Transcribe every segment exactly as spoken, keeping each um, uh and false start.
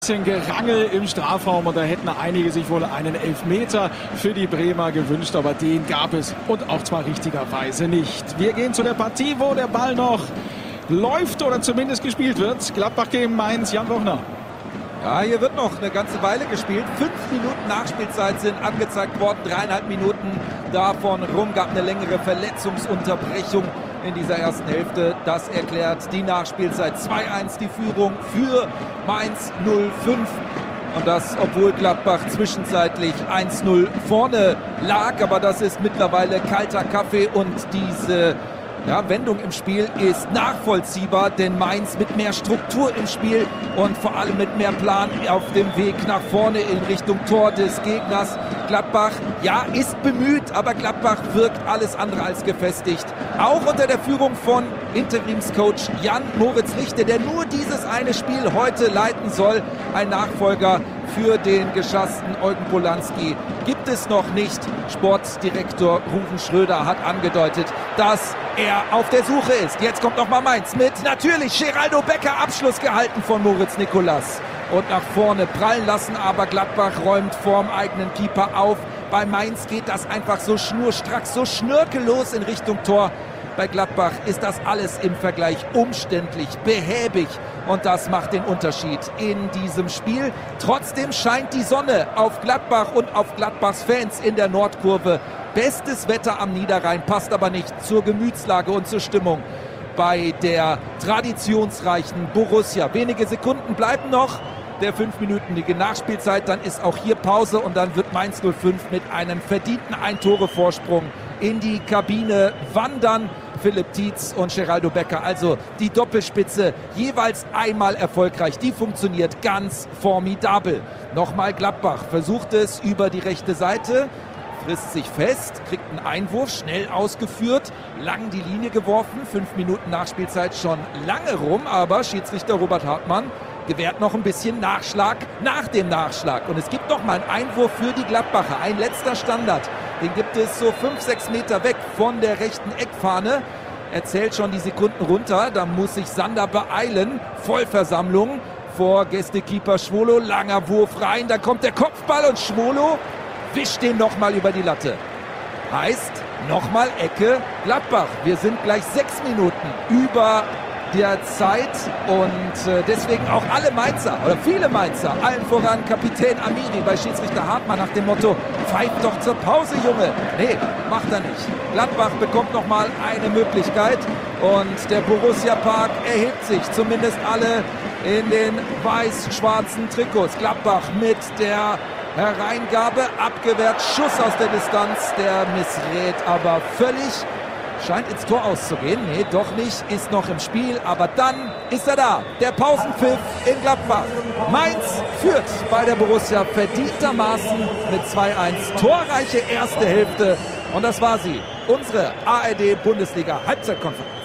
Bisschen Gerangel im Strafraum und da hätten einige sich wohl einen Elfmeter für die Bremer gewünscht, aber den gab es und auch zwar richtigerweise nicht. Wir gehen zu der Partie, wo der Ball noch läuft oder zumindest gespielt wird. Gladbach gegen Mainz, Jan Bochner. Ja, hier wird noch eine ganze Weile gespielt. Fünf Minuten Nachspielzeit sind angezeigt worden, dreieinhalb Minuten davon rum. Gab eine längere Verletzungsunterbrechung in dieser ersten Hälfte. Das erklärt die Nachspielzeit. zwei eins die Führung für Mainz null fünf. Und das, obwohl Gladbach zwischenzeitlich eins null vorne lag. Aber das ist mittlerweile kalter Kaffee und diese ja, Wendung im Spiel ist nachvollziehbar, denn Mainz mit mehr Struktur im Spiel und vor allem mit mehr Plan auf dem Weg nach vorne in Richtung Tor des Gegners. Gladbach, ja, ist bemüht, aber Gladbach wirkt alles andere als gefestigt. Auch unter der Führung von Interimscoach Jan-Moritz Richter, der nur dieses eine Spiel heute leiten soll. Ein Nachfolger für den geschassten Eugen Polanski gibt es noch nicht. Sportdirektor Ruven Schröder hat angedeutet, dass er auf der Suche ist. Jetzt kommt nochmal Mainz mit natürlich Geraldo Becker, Abschluss gehalten von Moritz Nicolas. Und nach vorne prallen lassen, aber Gladbach räumt vorm eigenen Keeper auf. Bei Mainz geht das einfach so schnurstracks, so schnörkellos in Richtung Tor. Bei Gladbach ist das alles im Vergleich umständlich, behäbig und das macht den Unterschied in diesem Spiel. Trotzdem scheint die Sonne auf Gladbach und auf Gladbachs Fans in der Nordkurve. Bestes Wetter am Niederrhein, passt aber nicht zur Gemütslage und zur Stimmung bei der traditionsreichen Borussia. Wenige Sekunden bleiben noch der fünfminütige Nachspielzeit, dann ist auch hier Pause und dann wird Mainz null fünf mit einem verdienten Ein-Tore-Vorsprung in die Kabine wandern. Philipp Tietz und Geraldo Becker, also die Doppelspitze, jeweils einmal erfolgreich. Die funktioniert ganz formidabel. Nochmal Gladbach versucht es über die rechte Seite, frisst sich fest, kriegt einen Einwurf, schnell ausgeführt, lang die Linie geworfen. Fünf Minuten Nachspielzeit schon lange rum, aber Schiedsrichter Robert Hartmann gewährt noch ein bisschen Nachschlag nach dem Nachschlag. Und es gibt noch mal einen Einwurf für die Gladbacher. Ein letzter Standard. Den gibt es so fünf, sechs Meter weg von der rechten Eckfahne. Er zählt schon die Sekunden runter. Da muss sich Sander beeilen. Vollversammlung vor Gästekeeper Schwolo. Langer Wurf rein. Da kommt der Kopfball und Schwolo wischt den noch mal über die Latte. Heißt, noch mal Ecke Gladbach. Wir sind gleich sechs Minuten über der Zeit und äh, deswegen auch alle Mainzer oder viele Mainzer, allen voran Kapitän Amiri bei Schiedsrichter Hartmann nach dem Motto, pfeift doch zur Pause, Junge. Nee, macht er nicht. Gladbach bekommt nochmal eine Möglichkeit und der Borussia Park erhebt sich, zumindest alle in den weiß-schwarzen Trikots. Gladbach mit der Hereingabe, abgewehrt, Schuss aus der Distanz, der missrät aber völlig. Scheint ins Tor auszugehen. Nee, doch nicht. Ist noch im Spiel. Aber dann ist er da. Der Pausenpfiff in Gladbach. Mainz führt bei der Borussia verdientermaßen mit zwei eins. Torreiche erste Hälfte. Und das war sie. Unsere A R D-Bundesliga-Halbzeitkonferenz.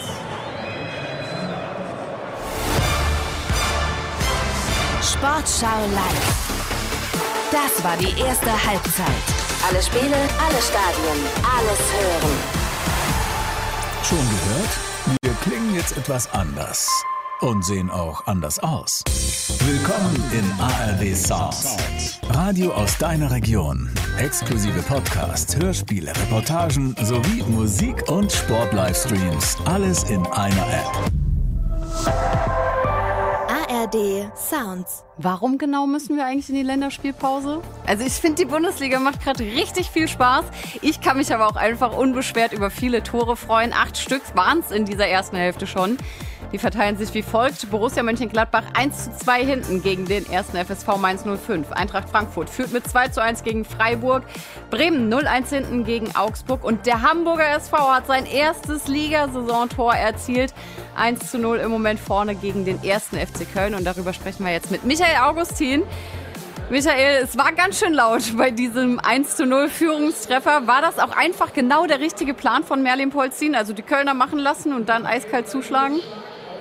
Sportschau live. Das war die erste Halbzeit. Alle Spiele, alle Stadien, alles hören. Schon gehört? Wir klingen jetzt etwas anders und sehen auch anders aus. Willkommen in A R D Sounds. Radio aus deiner Region. Exklusive Podcasts, Hörspiele, Reportagen sowie Musik- und Sport-Livestreams. Alles in einer App. A R D Sounds. Warum genau müssen wir eigentlich in die Länderspielpause? Also ich finde, die Bundesliga macht gerade richtig viel Spaß. Ich kann mich aber auch einfach unbeschwert über viele Tore freuen. Acht Stück waren es in dieser ersten Hälfte schon. Die verteilen sich wie folgt. Borussia Mönchengladbach eins zu zwei hinten gegen den ersten F S V Mainz null fünf. Eintracht Frankfurt führt mit zwei zu eins gegen Freiburg. Bremen null eins hinten gegen Augsburg. Und der Hamburger S V hat sein erstes Ligasaisontor erzielt. eins zu null im Moment vorne gegen den ersten F C Köln. Und darüber sprechen wir jetzt mit Michael Augustin. Michael, es war ganz schön laut bei diesem eins zu null Führungstreffer. War das auch einfach genau der richtige Plan von Merlin Polzin? Also die Kölner machen lassen und dann eiskalt zuschlagen?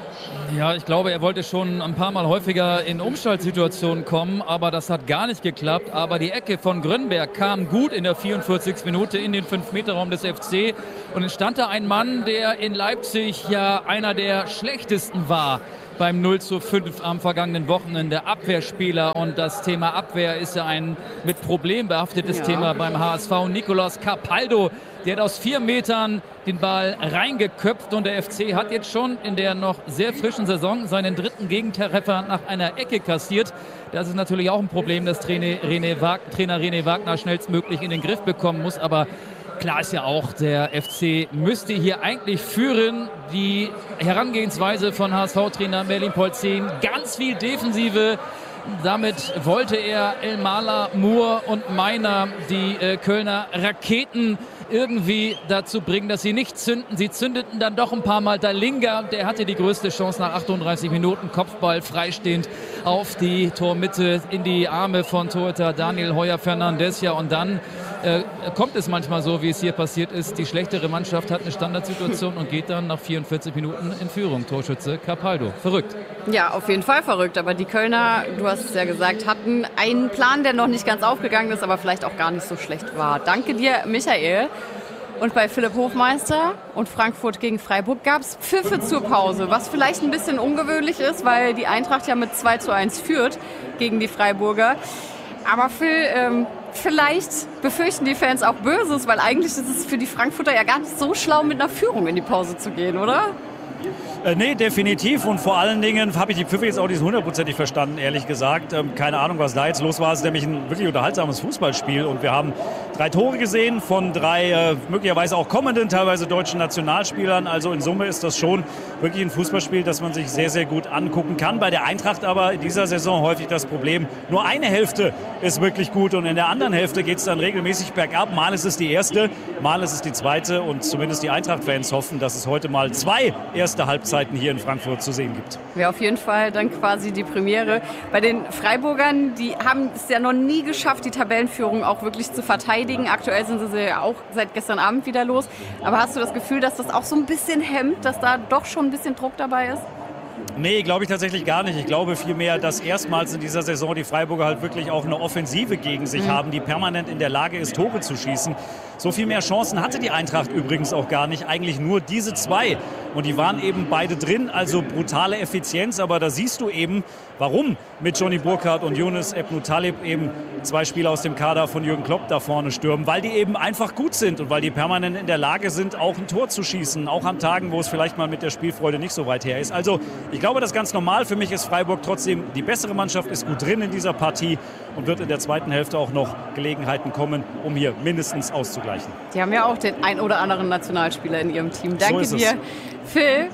Ja, ich glaube, er wollte schon ein paar Mal häufiger in Umschaltsituationen kommen, aber das hat gar nicht geklappt. Aber die Ecke von Grönberg kam gut in der vierundvierzigsten Minute in den fünf Meter Raum des F C. Und es stand da ein Mann, der in Leipzig ja einer der schlechtesten war beim null zu fünf am vergangenen Wochenende, Abwehrspieler. Und das Thema Abwehr ist ja ein mit Problem behaftetes ja. Thema beim H S V. Nicolas Capaldo, der hat aus vier Metern den Ball reingeköpft und der F C hat jetzt schon in der noch sehr frischen Saison seinen dritten Gegentreffer nach einer Ecke kassiert. Das ist natürlich auch ein Problem, das Trainer René Wagner, Trainer René Wagner schnellstmöglich in den Griff bekommen muss. Aber klar ist ja auch, der F C müsste hier eigentlich führen. Die Herangehensweise von H S V-Trainer Merlin Polzin, ganz viel Defensive. Damit wollte er Elmala, Moore und Meiner, die äh, Kölner Raketen, irgendwie dazu bringen, dass sie nicht zünden. Sie zündeten dann doch ein paar Mal. Dalinga, der hatte die größte Chance nach achtunddreißig Minuten. Kopfball freistehend auf die Tormitte in die Arme von Torhüter Daniel Heuer-Fernandes. Ja, und dann äh, kommt es manchmal so, wie es hier passiert ist. Die schlechtere Mannschaft hat eine Standardsituation und geht dann nach vierundvierzig Minuten in Führung. Torschütze Capaldo. Verrückt. Ja, auf jeden Fall verrückt. Aber die Kölner, du hast es ja gesagt, hatten einen Plan, der noch nicht ganz aufgegangen ist, aber vielleicht auch gar nicht so schlecht war. Danke dir, Michael. Und bei Philipp Hofmeister und Frankfurt gegen Freiburg gab es Pfiffe zur Pause, was vielleicht ein bisschen ungewöhnlich ist, weil die Eintracht ja mit zwei zu eins führt gegen die Freiburger. Aber Phil, ähm, vielleicht befürchten die Fans auch Böses, weil eigentlich ist es für die Frankfurter ja gar nicht so schlau, mit einer Führung in die Pause zu gehen, oder? Äh, nee, definitiv. Und vor allen Dingen habe ich die Pfiffe jetzt auch nicht hundertprozentig verstanden, ehrlich gesagt. Ähm, keine Ahnung, was da jetzt los war. Es ist nämlich ein wirklich unterhaltsames Fußballspiel. Und wir haben drei Tore gesehen von drei äh, möglicherweise auch kommenden, teilweise deutschen Nationalspielern. Also in Summe ist das schon wirklich ein Fußballspiel, das man sich sehr, sehr gut angucken kann. Bei der Eintracht aber in dieser Saison häufig das Problem, nur eine Hälfte ist wirklich gut. Und in der anderen Hälfte geht es dann regelmäßig bergab. Mal ist es die erste, mal ist es die zweite. Und zumindest die Eintracht-Fans hoffen, dass es heute mal zwei erste Halbzeiten hier in Frankfurt zu sehen gibt. Wäre auf jeden Fall dann quasi die Premiere. Bei den Freiburgern, die haben es ja noch nie geschafft, die Tabellenführung auch wirklich zu verteidigen. Aktuell sind sie ja auch seit gestern Abend wieder los. Aber hast du das Gefühl, dass das auch so ein bisschen hemmt, dass da doch schon ein bisschen Druck dabei ist? Nee, glaube ich tatsächlich gar nicht. Ich glaube vielmehr, dass erstmals in dieser Saison die Freiburger halt wirklich auch eine Offensive gegen sich mhm. haben, die permanent in der Lage ist, Tore zu schießen. So viel mehr Chancen hatte die Eintracht übrigens auch gar nicht. Eigentlich nur diese zwei. Und die waren eben beide drin, also brutale Effizienz. Aber da siehst du eben, warum mit Johnny Burkhardt und Younes Ebnou Taleb eben zwei Spieler aus dem Kader von Jürgen Klopp da vorne stürmen. Weil die eben einfach gut sind und weil die permanent in der Lage sind, auch ein Tor zu schießen. Auch an Tagen, wo es vielleicht mal mit der Spielfreude nicht so weit her ist. Also ich glaube, das ist ganz normal. Für mich ist Freiburg trotzdem die bessere Mannschaft, ist gut drin in dieser Partie und wird in der zweiten Hälfte auch noch Gelegenheiten kommen, um hier mindestens auszugleichen. Die haben ja auch den ein oder anderen Nationalspieler in ihrem Team. Danke so dir, Phil.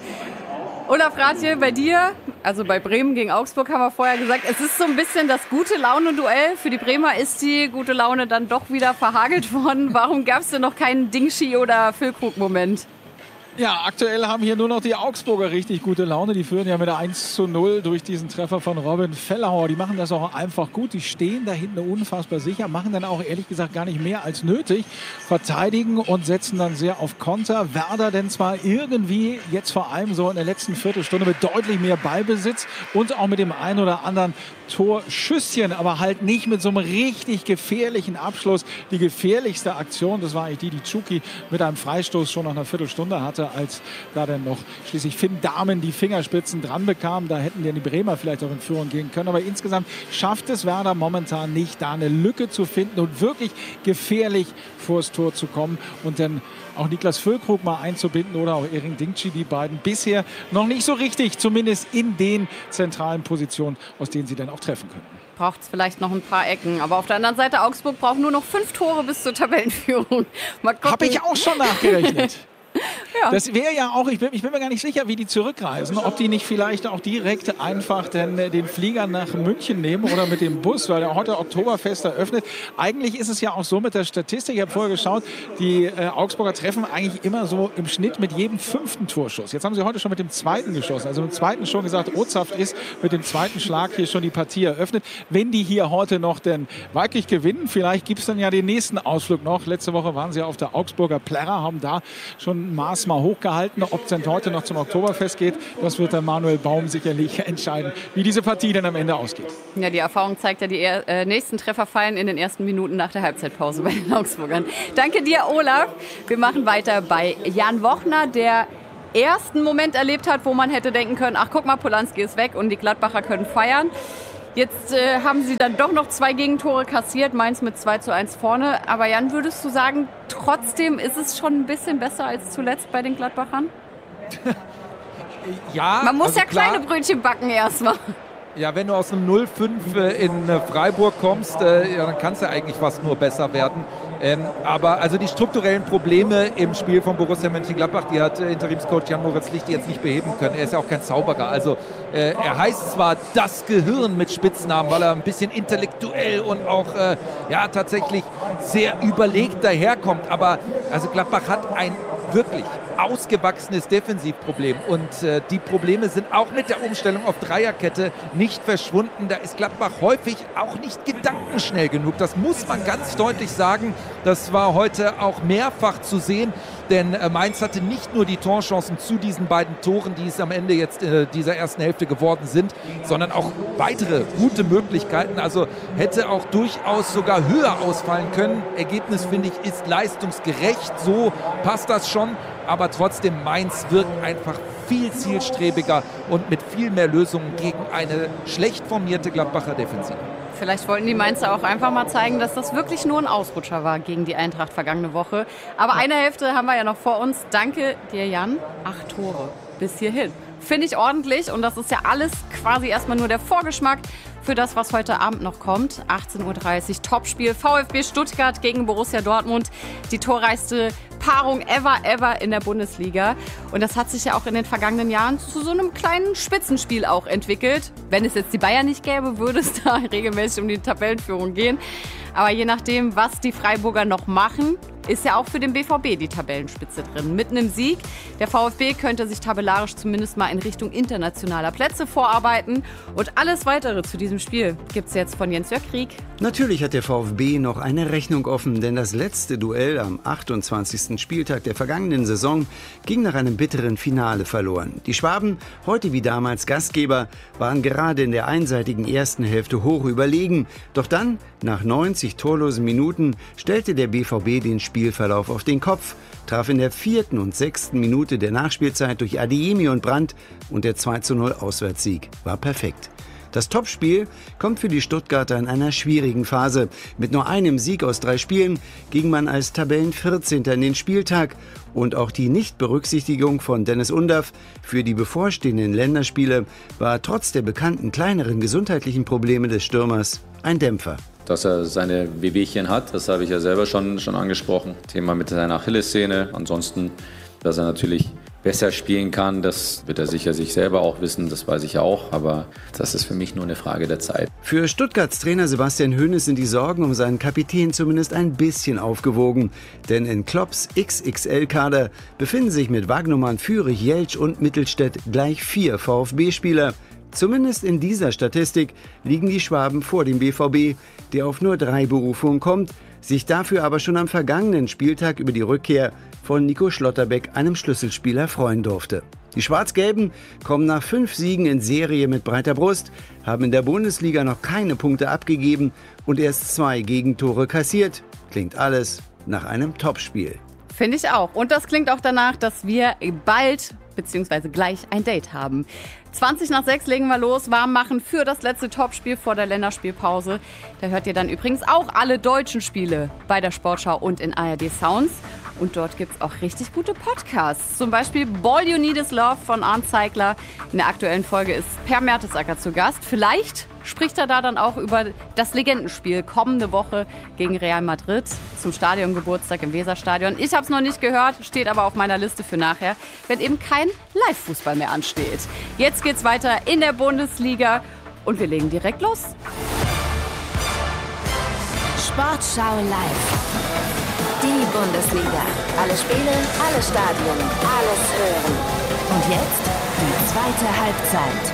Olaf Rathje, bei dir, also bei Bremen gegen Augsburg haben wir vorher gesagt, es ist so ein bisschen das gute Laune-Duell. Für die Bremer ist die gute Laune dann doch wieder verhagelt worden. Warum gab es denn noch keinen Dingschi- oder Füllkrug-Moment? Ja, aktuell haben hier nur noch die Augsburger richtig gute Laune. Die führen ja mit der eins zu null durch diesen Treffer von Robin Fellauer. Die machen das auch einfach gut. Die stehen da hinten unfassbar sicher, machen dann auch ehrlich gesagt gar nicht mehr als nötig. Verteidigen und setzen dann sehr auf Konter. Werder denn zwar irgendwie jetzt vor allem so in der letzten Viertelstunde mit deutlich mehr Ballbesitz und auch mit dem einen oder anderen Torschüsschen, aber halt nicht mit so einem richtig gefährlichen Abschluss. Die gefährlichste Aktion, das war eigentlich die, die Tschuki mit einem Freistoß schon nach einer Viertelstunde hatte, als da dann noch schließlich Finn Dahmen die Fingerspitzen dran bekam. Da hätten die Bremer vielleicht auch in Führung gehen können. Aber insgesamt schafft es Werder momentan nicht, da eine Lücke zu finden und wirklich gefährlich vors Tor zu kommen und dann auch Niklas Füllkrug mal einzubinden oder auch Erik Dingschi, die beiden bisher noch nicht so richtig, zumindest in den zentralen Positionen, aus denen sie dann auch treffen könnten. Braucht es vielleicht noch ein paar Ecken. Aber auf der anderen Seite, Augsburg braucht nur noch fünf Tore bis zur Tabellenführung. Habe ich auch schon nachgerechnet. Ja. Das wäre ja auch, ich bin, ich bin mir gar nicht sicher, wie die zurückreisen, ob die nicht vielleicht auch direkt einfach den, den Flieger nach München nehmen oder mit dem Bus, weil der heute Oktoberfest eröffnet. Eigentlich ist es ja auch so mit der Statistik, ich habe vorher geschaut, die äh, Augsburger treffen eigentlich immer so im Schnitt mit jedem fünften Torschuss. Jetzt haben sie heute schon mit dem zweiten geschossen, also mit dem zweiten schon gesagt, Ozhaft ist mit dem zweiten Schlag hier schon die Partie eröffnet. Wenn die hier heute noch denn wirklich gewinnen, vielleicht gibt es dann ja den nächsten Ausflug noch. Letzte Woche waren sie auf der Augsburger Plärrer, haben da schon Maß mal hochgehalten. Ob es denn heute noch zum Oktoberfest geht, das wird der Manuel Baum sicherlich entscheiden, wie diese Partie dann am Ende ausgeht. Ja, die Erfahrung zeigt ja, die äh, nächsten Treffer fallen in den ersten Minuten nach der Halbzeitpause bei den Augsburgern. Danke dir, Olaf. Wir machen weiter bei Jan Wochner, der ersten Moment erlebt hat, wo man hätte denken können, ach guck mal, Polanski ist weg und die Gladbacher können feiern. Jetzt äh, haben sie dann doch noch zwei Gegentore kassiert, Mainz mit zwei zu eins vorne. Aber Jan, würdest du sagen, trotzdem ist es schon ein bisschen besser als zuletzt bei den Gladbachern? Ja, man muss also ja klar, kleine Brötchen backen erstmal. Ja, wenn du aus einem null fünf äh, in äh, Freiburg kommst, äh, ja, dann kann es ja eigentlich fast nur besser werden. Ähm, aber also die strukturellen Probleme im Spiel von Borussia Mönchengladbach, die hat äh, Interimscoach Jan-Moritz Lichti jetzt nicht beheben können. Er ist ja auch kein Zauberer. Also äh, er heißt zwar das Gehirn mit Spitznamen, weil er ein bisschen intellektuell und auch äh, ja tatsächlich sehr überlegt daherkommt. Aber also Gladbach hat ein wirklich ausgewachsenes Defensivproblem und äh, die Probleme sind auch mit der Umstellung auf Dreierkette nicht verschwunden. Da ist Gladbach häufig auch nicht gedankenschnell genug. Das muss man ganz deutlich sagen. Das war heute auch mehrfach zu sehen, denn äh, Mainz hatte nicht nur die Torchancen zu diesen beiden Toren, die es am Ende jetzt äh, dieser ersten Hälfte geworden sind, sondern auch weitere gute Möglichkeiten. Also hätte auch durchaus sogar höher ausfallen können. Ergebnis, finde ich, ist leistungsgerecht. So passt das schon. Aber trotzdem, Mainz wirkt einfach viel zielstrebiger und mit viel mehr Lösungen gegen eine schlecht formierte Gladbacher Defensive. Vielleicht wollten die Mainzer auch einfach mal zeigen, dass das wirklich nur ein Ausrutscher war gegen die Eintracht vergangene Woche. Aber eine Hälfte haben wir ja noch vor uns. Danke dir, Jan. Acht Tore bis hierhin. Finde ich ordentlich und das ist ja alles quasi erstmal nur der Vorgeschmack für das, was heute Abend noch kommt. achtzehn Uhr dreißig, Topspiel, VfB Stuttgart gegen Borussia Dortmund. Die torreichste Paarung ever, ever in der Bundesliga. Und das hat sich ja auch in den vergangenen Jahren zu so einem kleinen Spitzenspiel auch entwickelt. Wenn es jetzt die Bayern nicht gäbe, würde es da regelmäßig um die Tabellenführung gehen. Aber je nachdem, was die Freiburger noch machen, ist ja auch für den B V B die Tabellenspitze drin. Mit einem Sieg, der VfB könnte sich tabellarisch zumindest mal in Richtung internationaler Plätze vorarbeiten. Und alles Weitere zu diesem Spiel gibt es jetzt von Jens-Jörg Krieg. Natürlich hat der VfB noch eine Rechnung offen, denn das letzte Duell am achtundzwanzigsten Spieltag der vergangenen Saison ging nach einem bitteren Finale verloren. Die Schwaben, heute wie damals Gastgeber, waren gerade in der einseitigen ersten Hälfte hoch überlegen. Doch dann, nach neunzig torlosen Minuten, stellte der B V B den Spielverlauf auf den Kopf, traf in der vierten und sechsten Minute der Nachspielzeit durch Adeyemi und Brandt und der zwei zu null Auswärtssieg war perfekt. Das Topspiel kommt für die Stuttgarter in einer schwierigen Phase. Mit nur einem Sieg aus drei Spielen ging man als Tabellenvierzehnter in den Spieltag. Und auch die Nichtberücksichtigung von Dennis Undaff für die bevorstehenden Länderspiele war trotz der bekannten kleineren gesundheitlichen Probleme des Stürmers ein Dämpfer. Dass er seine Wehwehchen hat, das habe ich ja selber schon, schon angesprochen. Thema mit seiner Achillessehne. Ansonsten, dass er natürlich besser spielen kann, das wird er sicher sich selber auch wissen, das weiß ich auch, aber das ist für mich nur eine Frage der Zeit. Für Stuttgarts Trainer Sebastian Hoeneß sind die Sorgen um seinen Kapitän zumindest ein bisschen aufgewogen, denn in Klopps X X L-Kader befinden sich mit Wagnumann, Führig, Jeltsch und Mittelstädt gleich vier VfB-Spieler. Zumindest in dieser Statistik liegen die Schwaben vor dem B V B, der auf nur drei Berufungen kommt, sich dafür aber schon am vergangenen Spieltag über die Rückkehr von Nico Schlotterbeck, einem Schlüsselspieler, freuen durfte. Die Schwarz-Gelben kommen nach fünf Siegen in Serie mit breiter Brust, haben in der Bundesliga noch keine Punkte abgegeben und erst zwei Gegentore kassiert. Klingt alles nach einem Topspiel. Finde ich auch. Und das klingt auch danach, dass wir bald bzw. gleich ein Date haben. zwanzig nach sechs legen wir los, warm machen für das letzte Topspiel vor der Länderspielpause. Da hört ihr dann übrigens auch alle deutschen Spiele bei der Sportschau und in A R D Sounds. Und dort gibt es auch richtig gute Podcasts. Zum Beispiel Ball You Need Is Love von Arndt Zeigler. In der aktuellen Folge ist Per Mertesacker zu Gast. Vielleicht spricht er da dann auch über das Legendenspiel kommende Woche gegen Real Madrid zum Stadiongeburtstag im Weserstadion. Ich habe es noch nicht gehört, steht aber auf meiner Liste für nachher, wenn eben kein Live-Fußball mehr ansteht. Jetzt geht's weiter in der Bundesliga und wir legen direkt los. Sportschau live. Die Bundesliga. Alle Spiele, alle Stadien, alles hören. Und jetzt die zweite Halbzeit.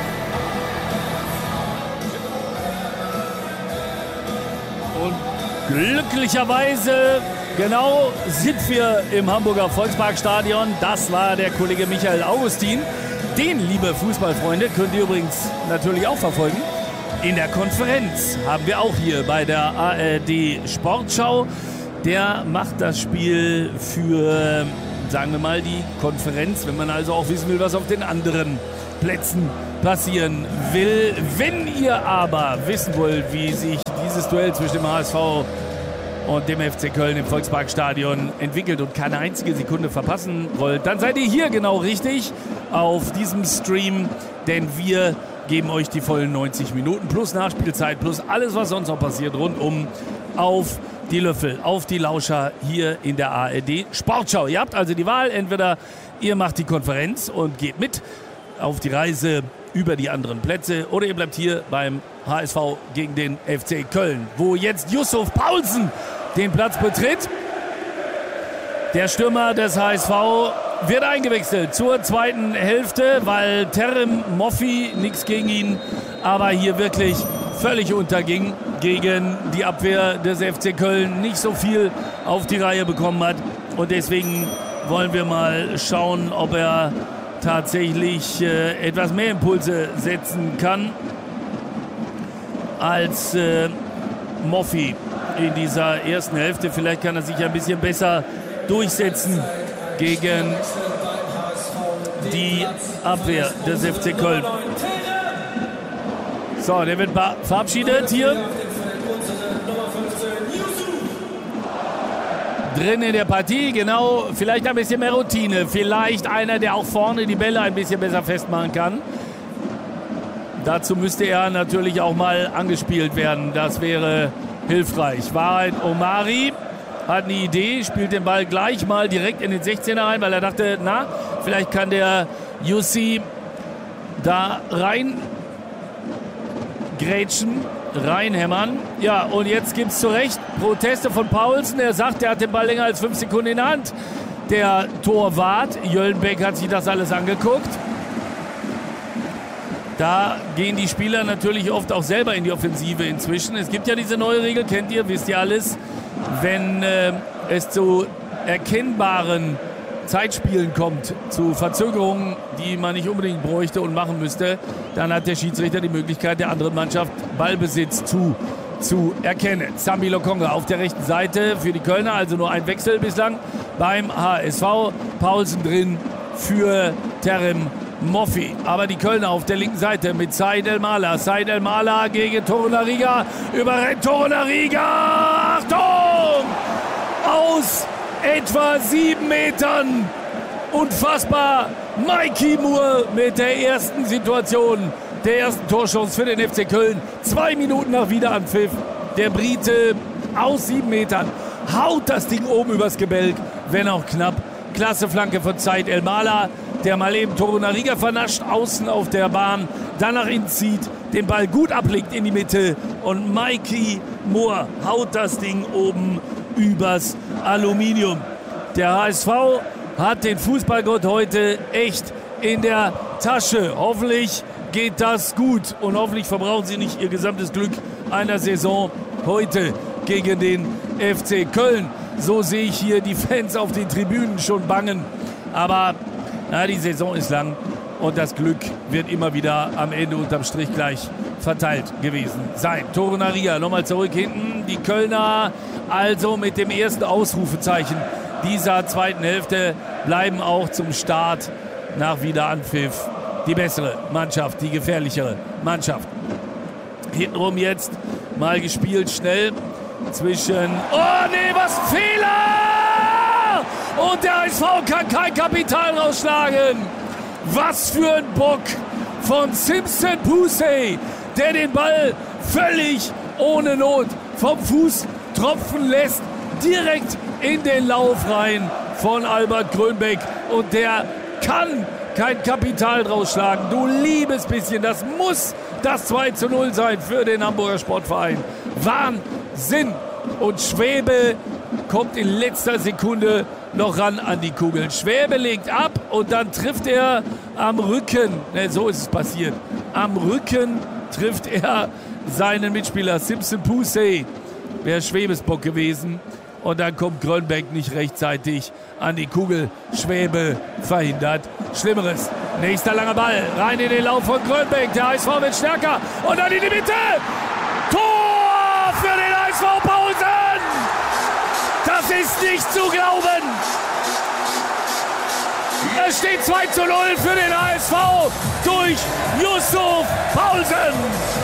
Und glücklicherweise genau sind wir im Hamburger Volksparkstadion. Das war der Kollege Michael Augustin. Den, liebe Fußballfreunde, könnt ihr übrigens natürlich auch verfolgen. In der Konferenz haben wir auch hier bei der A R D Sportschau. Der macht das Spiel für, sagen wir mal, die Konferenz, wenn man also auch wissen will, was auf den anderen Plätzen passieren will. Wenn ihr aber wissen wollt, wie sich dieses Duell zwischen dem H S V und dem F C Köln im Volksparkstadion entwickelt und keine einzige Sekunde verpassen wollt, dann seid ihr hier genau richtig auf diesem Stream, denn wir geben euch die vollen neunzig Minuten plus Nachspielzeit plus alles, was sonst noch passiert, rundum auf die Löffel, auf die Lauscher hier in der A R D Sportschau. Ihr habt also die Wahl, entweder ihr macht die Konferenz und geht mit auf die Reise über die anderen Plätze oder ihr bleibt hier beim H S V gegen den F C Köln, wo jetzt Yusuf Paulsen den Platz betritt. Der Stürmer des H S V wird eingewechselt zur zweiten Hälfte, weil Terem Moffi, nichts gegen ihn, aber hier wirklich völlig unterging gegen die Abwehr des F C Köln, nicht so viel auf die Reihe bekommen hat. Und deswegen wollen wir mal schauen, ob er tatsächlich äh, etwas mehr Impulse setzen kann als äh, Moffi in dieser ersten Hälfte. Vielleicht kann er sich ein bisschen besser durchsetzen gegen die Abwehr des F C Köln. So, der wird verabschiedet hier. Drin in der Partie, genau, vielleicht ein bisschen mehr Routine. Vielleicht einer, der auch vorne die Bälle ein bisschen besser festmachen kann. Dazu müsste er natürlich auch mal angespielt werden. Das wäre hilfreich. Wahrheit Omari hat eine Idee, spielt den Ball gleich mal direkt in den sechzehner rein, weil er dachte, na, vielleicht kann der Jussi da rein grätschen, reinhämmern. Ja, und jetzt gibt es zu Recht Proteste von Paulsen. Er sagt, er hat den Ball länger als fünf Sekunden in der Hand. Der Torwart Jöllenbeck hat sich das alles angeguckt. Da gehen die Spieler natürlich oft auch selber in die Offensive inzwischen. Es gibt ja diese neue Regel, kennt ihr, wisst ihr alles. Wenn äh, es zu erkennbaren Zeitspielen kommt, zu Verzögerungen, die man nicht unbedingt bräuchte und machen müsste, dann hat der Schiedsrichter die Möglichkeit, der anderen Mannschaft Ballbesitz zu, zu erkennen. Sambi Lokonga auf der rechten Seite für die Kölner, also nur ein Wechsel bislang beim H S V. Paulsen drin für Terem Moffi. Aber die Kölner auf der linken Seite mit Said El-Mala. Said El-Mala gegen Torunariga. Überrennt Torunariga. Achtung! Aus etwa sieben Metern. Unfassbar. Mikey Moore mit der ersten Situation. Der ersten Torchance für den F C Köln. Zwei Minuten nach Wiederanpfiff. Der Brite aus sieben Metern haut das Ding oben übers Gebälk. Wenn auch knapp. Klasse Flanke von Said El-Mala, der mal eben Torunariga vernascht, außen auf der Bahn, dann nach innen zieht, den Ball gut ablegt in die Mitte und Mikey Moore haut das Ding oben übers Aluminium. Der H S V hat den Fußballgott heute echt in der Tasche. Hoffentlich geht das gut und hoffentlich verbrauchen sie nicht ihr gesamtes Glück einer Saison heute gegen den F C Köln. So sehe ich hier die Fans auf den Tribünen schon bangen. Aber na, die Saison ist lang und das Glück wird immer wieder am Ende unterm Strich gleich verteilt gewesen sein. Torunariga nochmal zurück hinten. Die Kölner also mit dem ersten Ausrufezeichen dieser zweiten Hälfte bleiben auch zum Start nach Wiederanpfiff die bessere Mannschaft, die gefährlichere Mannschaft. Hintenrum jetzt mal gespielt, schnell zwischen... Oh nee, was Fehler! Und der H S V kann kein Kapital rausschlagen. Was für ein Bock von Simpson Pusey, der den Ball völlig ohne Not vom Fuß tropfen lässt, direkt in den Lauf rein von Albert Grönbeck. Und der kann kein Kapital draus schlagen. Du liebes bisschen, das muss das zwei zu null sein für den Hamburger Sportverein. Wahnsinn! Und Schwäbe kommt in letzter Sekunde noch ran an die Kugel. Schwäbe legt ab und dann trifft er am Rücken, ne, so ist es passiert, am Rücken trifft er seinen Mitspieler Simpson Pusey. Wäre Schwebes Bock gewesen. Und dann kommt Grönbeck nicht rechtzeitig an die Kugel. Schwäbe verhindert Schlimmeres. Nächster langer Ball. Rein in den Lauf von Grönbeck. Der H S V wird stärker. Und dann in die Mitte. Tor für den H S V Paulsen. Das ist nicht zu glauben. Es steht zwei zu null für den H S V durch Yusuf Paulsen.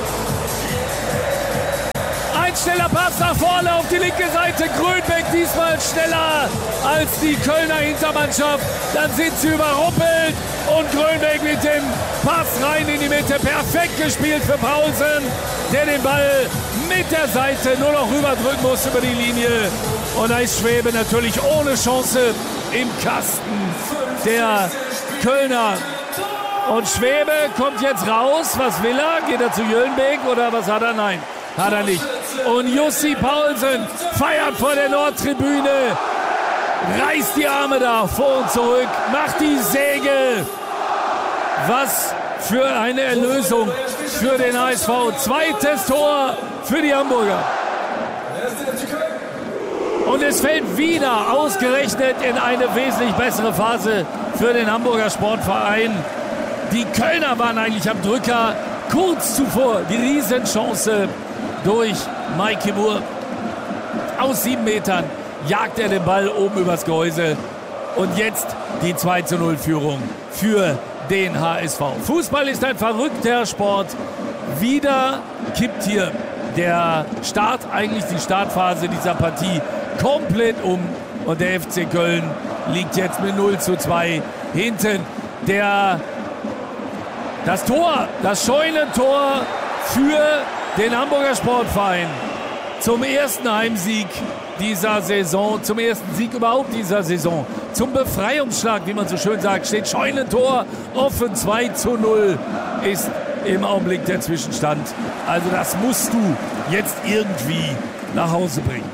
Ein schneller Pass nach vorne auf die linke Seite. Grönbeck diesmal schneller als die Kölner Hintermannschaft. Dann sind sie überrumpelt und Grönbeck mit dem Pass rein in die Mitte. Perfekt gespielt für Paulsen, der den Ball mit der Seite nur noch rüberdrücken muss über die Linie. Und da ist Schwäbe natürlich ohne Chance im Kasten der Kölner. Und Schwäbe kommt jetzt raus. Was will er? Geht er zu Jöllenbeek oder was hat er? Nein, hat er nicht. Und Jussi Paulsen feiert vor der Nordtribüne, reißt die Arme da vor und zurück, macht die Säge. Was für eine Erlösung für den H S V. Zweites Tor für die Hamburger. Und es fällt wieder ausgerechnet in eine wesentlich bessere Phase für den Hamburger Sportverein. Die Kölner waren eigentlich am Drücker. Kurz zuvor die Riesenchance durch Maike Moore. Aus sieben Metern jagt er den Ball oben übers Gehäuse. Und jetzt die zwei zu null Führung für den H S V. Fußball ist ein verrückter Sport. Wieder kippt hier der Start, eigentlich die Startphase dieser Partie, komplett um. Und der F C Köln liegt jetzt mit null zu zwei hinten. Der, das Tor, das Scheunentor für den Hamburger Sportverein zum ersten Heimsieg dieser Saison, zum ersten Sieg überhaupt dieser Saison, zum Befreiungsschlag, wie man so schön sagt, steht Scheunentor offen. Zwei zu null ist im Augenblick der Zwischenstand. Also das musst du jetzt irgendwie nach Hause bringen.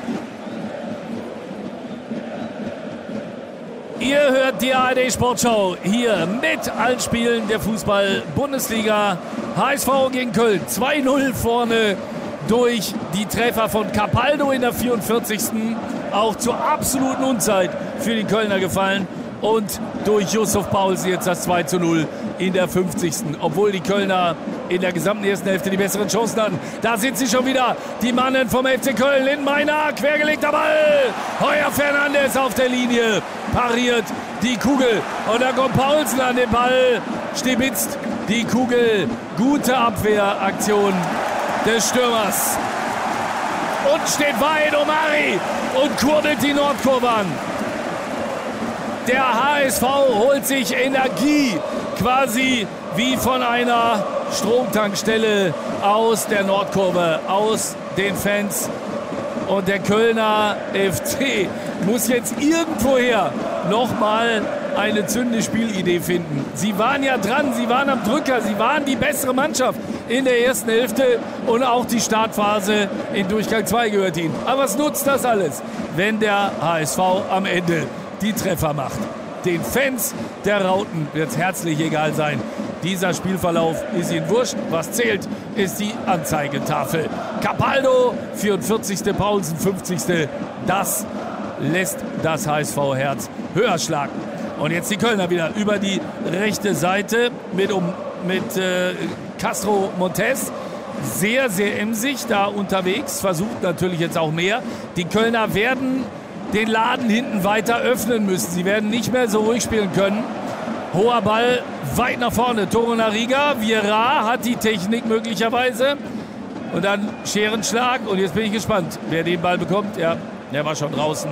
Ihr hört die A R D Sportschau hier mit allen Spielen der Fußball-Bundesliga. H S V gegen Köln. zwei null vorne durch die Treffer von Capaldo in der vierundvierzigsten Auch zur absoluten Unzeit für die Kölner gefallen. Und durch Yusuf Paulsen jetzt das zwei zu null in der fünfzigsten Obwohl die Kölner in der gesamten ersten Hälfte die besseren Chancen hatten. Da sind sie schon wieder, die Mannen vom F C Köln. Lindenmeiner, quergelegter Ball. Heuer Fernandes auf der Linie. Pariert die Kugel. Und dann kommt Paulsen an den Ball. Stibitzt die Kugel. Gute Abwehraktion des Stürmers. Und steht weit Omari und kurbelt die Nordkurve an. Der H S V holt sich Energie, quasi wie von einer Stromtankstelle aus der Nordkurve, aus den Fans. Und der Kölner F C muss jetzt irgendwoher nochmal eine zündende Spielidee finden. Sie waren ja dran, sie waren am Drücker, sie waren die bessere Mannschaft in der ersten Hälfte und auch die Startphase in Durchgang zwei gehört ihnen. Aber was nutzt das alles, wenn der H S V am Ende die Treffer macht? Den Fans der Rauten wird es herzlich egal sein. Dieser Spielverlauf ist ihnen wurscht. Was zählt, ist die Anzeigetafel. Capaldo, vierundvierzigste Paulsen, fünfzigste Das lässt das H S V-Herz höher schlagen. Und jetzt die Kölner wieder über die rechte Seite mit, um, mit äh, Castro Montes. Sehr, sehr emsig da unterwegs. Versucht natürlich jetzt auch mehr. Die Kölner werden den Laden hinten weiter öffnen müssen. Sie werden nicht mehr so ruhig spielen können. Hoher Ball weit nach vorne. Torunariga, Vieira hat die Technik möglicherweise. Und dann Scherenschlag. Und jetzt bin ich gespannt, wer den Ball bekommt. Ja, der war schon draußen.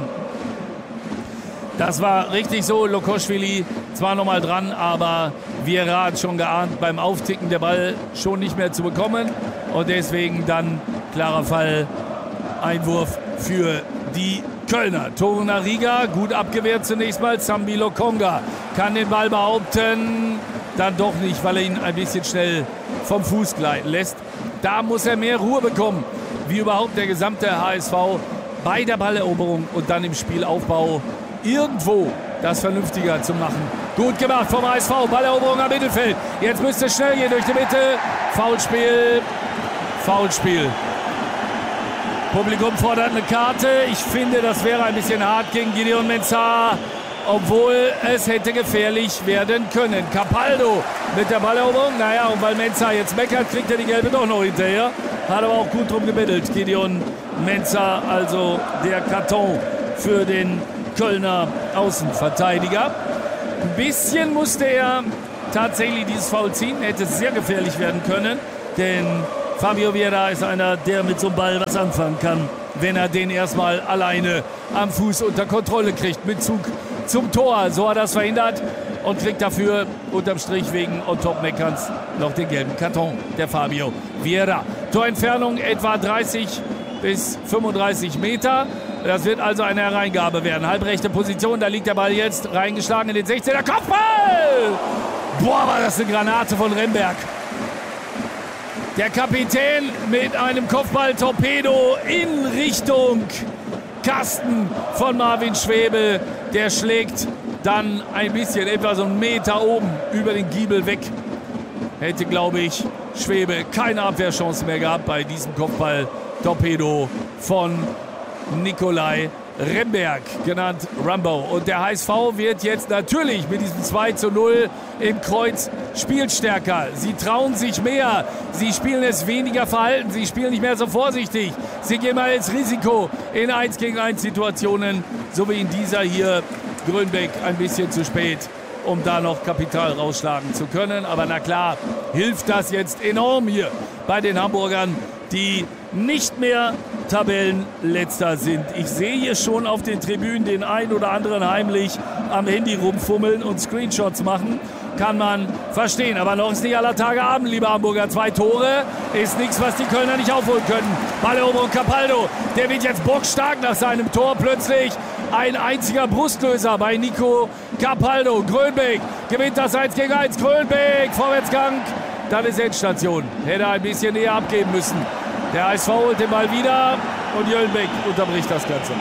Das war richtig so. Lokoschwili zwar noch mal dran, aber Vieira hat schon geahnt, beim Aufticken der Ball schon nicht mehr zu bekommen. Und deswegen dann klarer Fall. Einwurf für die Kölner. Torunariga, gut abgewehrt zunächst mal. Zambi Lokonga kann den Ball behaupten. Dann doch nicht, weil er ihn ein bisschen schnell vom Fuß gleiten lässt. Da muss er mehr Ruhe bekommen, wie überhaupt der gesamte H S V bei der Balleroberung und dann im Spielaufbau irgendwo das vernünftiger zu machen. Gut gemacht vom H S V. Balleroberung am Mittelfeld. Jetzt müsste es schnell gehen durch die Mitte. Foulspiel. Foulspiel. Publikum fordert eine Karte. Ich finde, das wäre ein bisschen hart gegen Gideon Mensah, obwohl es hätte gefährlich werden können. Capaldo mit der Balleroberung. Naja, und weil Mensah jetzt meckert, kriegt er die gelbe doch noch hinterher. Hat aber auch gut drum gebettelt. Gideon Mensah, also der Karton für den Kölner Außenverteidiger. Ein bisschen musste er tatsächlich dieses Foul ziehen. Hätte sehr gefährlich werden können, denn Fabio Vieira ist einer, der mit so einem Ball was anfangen kann, wenn er den erstmal alleine am Fuß unter Kontrolle kriegt. Mit Zug zum Tor. So hat er es verhindert und kriegt dafür unterm Strich wegen On-Top-Meckerns noch den gelben Karton. Der Fabio Vieira. Torentfernung etwa dreißig bis fünfunddreißig Meter. Das wird also eine Hereingabe werden. Halbrechte Position, da liegt der Ball jetzt reingeschlagen in den sechzehner. Kopfball! Boah, war das eine Granate von Remberg. Der Kapitän mit einem Kopfball-Torpedo in Richtung Kasten von Marvin Schwäbe. Der schlägt dann ein bisschen, etwa so einen Meter oben über den Giebel weg. Hätte, glaube ich, Schwäbe keine Abwehrchance mehr gehabt bei diesem Kopfball-Torpedo von Nikolai Remberg, genannt Rambo. Und der H S V wird jetzt natürlich mit diesem zwei zu null im Kreuz spielstärker. Sie trauen sich mehr. Sie spielen es weniger verhalten. Sie spielen nicht mehr so vorsichtig. Sie gehen mal ins Risiko in eins gegen eins Situationen, so wie in dieser hier. Grönbeck ein bisschen zu spät, um da noch Kapital rausschlagen zu können. Aber na klar, hilft das jetzt enorm hier bei den Hamburgern, die nicht mehr Tabellenletzter sind. Ich sehe hier schon auf den Tribünen den einen oder anderen heimlich am Handy rumfummeln und Screenshots machen. Kann man verstehen. Aber noch ist nicht aller Tage Abend, liebe Hamburger. Zwei Tore ist nichts, was die Kölner nicht aufholen können. Balleroberung Capaldo. Der wird jetzt bockstark nach seinem Tor. Plötzlich ein einziger Brustlöser bei Nico Capaldo. Grönbeck gewinnt das eins gegen eins. Grönbeck, Vorwärtsgang. Dann ist Endstation. Hätte ein bisschen näher abgeben müssen. Der H S V holt den Ball wieder und Jöllenbeck unterbricht das Ganze.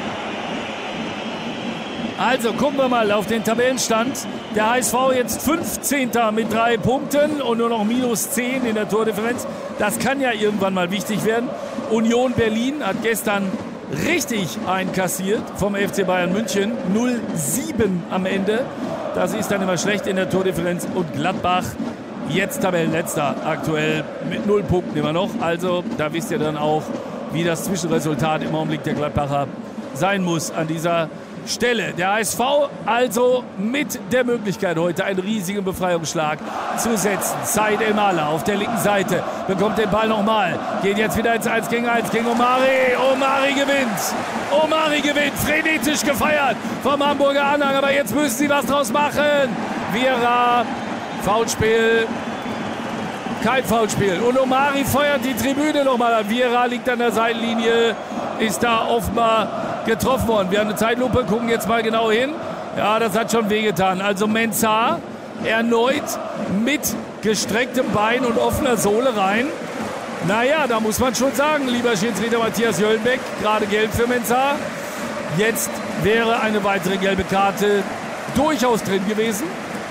Also gucken wir mal auf den Tabellenstand. Der H S V jetzt fünfzehnter mit drei Punkten und nur noch minus zehn in der Tordifferenz. Das kann ja irgendwann mal wichtig werden. Union Berlin hat gestern richtig einkassiert vom F C Bayern München. null sieben am Ende. Das ist dann immer schlecht in der Tordifferenz. Und Gladbach jetzt Tabellenletzter aktuell mit null Punkten immer noch. Also da wisst ihr dann auch, wie das Zwischenresultat im Augenblick der Gladbacher sein muss an dieser Stelle. Der H S V also mit der Möglichkeit heute einen riesigen Befreiungsschlag zu setzen. Said El-Mala auf der linken Seite bekommt den Ball nochmal. Geht jetzt wieder ins eins gegen eins gegen Omari. Omari gewinnt. Omari gewinnt. Frenetisch gefeiert vom Hamburger Anhang. Aber jetzt müssen sie was draus machen. Vieira. Foulspiel, kein Foulspiel. Und Omari feuert die Tribüne nochmal an. Vieira liegt an der Seitenlinie, ist da offenbar getroffen worden. Wir haben eine Zeitlupe, gucken jetzt mal genau hin. Ja, das hat schon wehgetan. Also Mensah erneut mit gestrecktem Bein und offener Sohle rein. Naja, da muss man schon sagen, lieber Schiedsrichter Matthias Jöllenbeck, gerade gelb für Mensah. Jetzt wäre eine weitere gelbe Karte durchaus drin gewesen.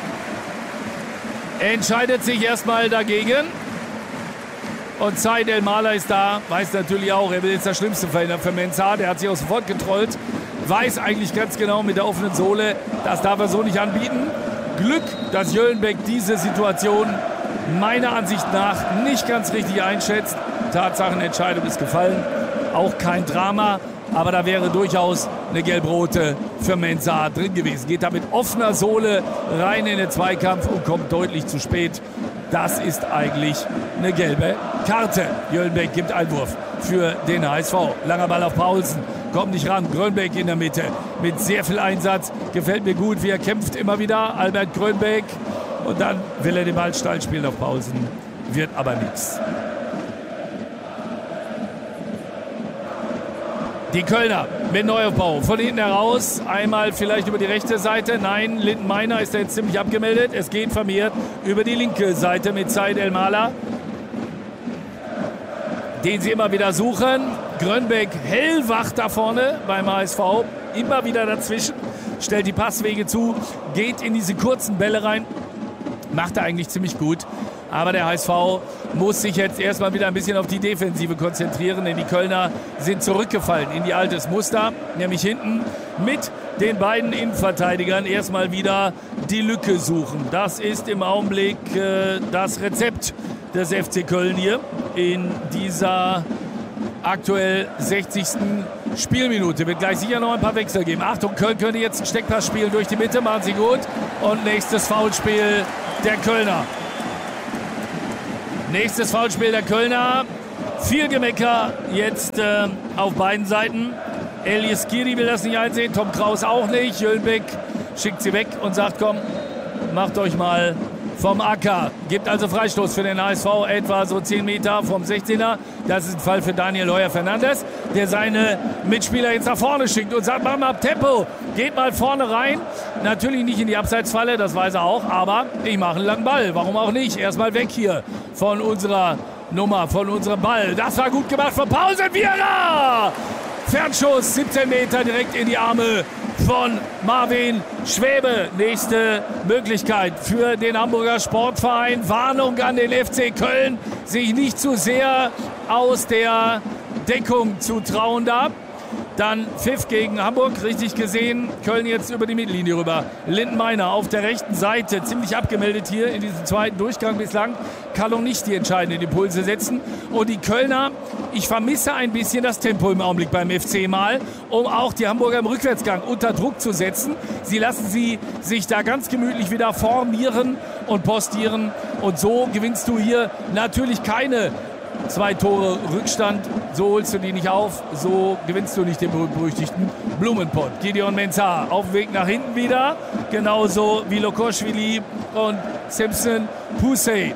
Entscheidet sich erstmal dagegen. Und Said El-Mala ist da, weiß natürlich auch, er will jetzt das Schlimmste verhindern für Mensah. Der hat sich auch sofort getrollt. Weiß eigentlich ganz genau mit der offenen Sohle, das darf er so nicht anbieten. Glück, dass Jöllenbeck diese Situation meiner Ansicht nach nicht ganz richtig einschätzt. Tatsachenentscheidung ist gefallen. Auch kein Drama. Aber da wäre durchaus eine gelb-rote für Mensah drin gewesen. Geht da mit offener Sohle rein in den Zweikampf und kommt deutlich zu spät. Das ist eigentlich eine gelbe Karte. Jöllenbeck gibt Einwurf für den H S V. Langer Ball auf Paulsen. Kommt nicht ran. Grönbeck in der Mitte mit sehr viel Einsatz. Gefällt mir gut, wie er kämpft immer wieder. Albert Grönbeck. Und dann will er den Ball steil spielen auf Paulsen. Wird aber nichts. Die Kölner mit Neuaufbau von hinten heraus, einmal vielleicht über die rechte Seite, nein, Linden Meiner ist jetzt ziemlich abgemeldet, es geht vermehrt über die linke Seite mit Said El-Mala, den sie immer wieder suchen. Grönbeck hellwach da vorne beim H S V, immer wieder dazwischen, stellt die Passwege zu, geht in diese kurzen Bälle rein, macht er eigentlich ziemlich gut. Aber der H S V muss sich jetzt erstmal wieder ein bisschen auf die Defensive konzentrieren, denn die Kölner sind zurückgefallen in die altes Muster, nämlich hinten mit den beiden Innenverteidigern erstmal wieder die Lücke suchen. Das ist im Augenblick äh, das Rezept des F C Köln hier in dieser aktuell sechzigsten Spielminute. Wird gleich sicher noch ein paar Wechsel geben. Achtung, Köln könnte jetzt einen Steckpass spielen durch die Mitte, machen sie gut. Und nächstes Foulspiel der Kölner. Nächstes Foulspiel der Kölner. Viel Gemecker jetzt äh, auf beiden Seiten. Elias Skiri will das nicht einsehen, Tom Kraus auch nicht. Jölbeck schickt sie weg und sagt, komm, macht euch mal vom Acker. Gibt also Freistoß für den H S V, etwa so zehn Meter vom sechzehner. Das ist ein Fall für Daniel Heuer-Fernandes, der seine Mitspieler jetzt nach vorne schickt und sagt, mach mal Tempo, geht mal vorne rein. Natürlich nicht in die Abseitsfalle, das weiß er auch, aber ich mache einen langen Ball. Warum auch nicht? Erstmal weg hier von unserer Nummer, von unserem Ball. Das war gut gemacht von Pausen. Viera! Fernschuss, siebzehn Meter direkt in die Arme von Marvin Schwäbe. Nächste Möglichkeit für den Hamburger Sportverein. Warnung an den F C Köln, sich nicht zu sehr aus der Deckung zu trauen da. Dann Pfiff gegen Hamburg, richtig gesehen. Köln jetzt über die Mittellinie rüber. Lindenmeiner auf der rechten Seite, ziemlich abgemeldet hier in diesem zweiten Durchgang bislang. Kann noch nicht die entscheidenden Impulse setzen. Und die Kölner, ich vermisse ein bisschen das Tempo im Augenblick beim F C mal, um auch die Hamburger im Rückwärtsgang unter Druck zu setzen. Sie lassen sie sich da ganz gemütlich wieder formieren und postieren. Und so gewinnst du hier natürlich keine zwei Tore Rückstand, so holst du die nicht auf, so gewinnst du nicht den berüchtigten Blumenpott. Gideon Mensah auf dem Weg nach hinten wieder, genauso wie Lokoschwili und Simpson Pusey.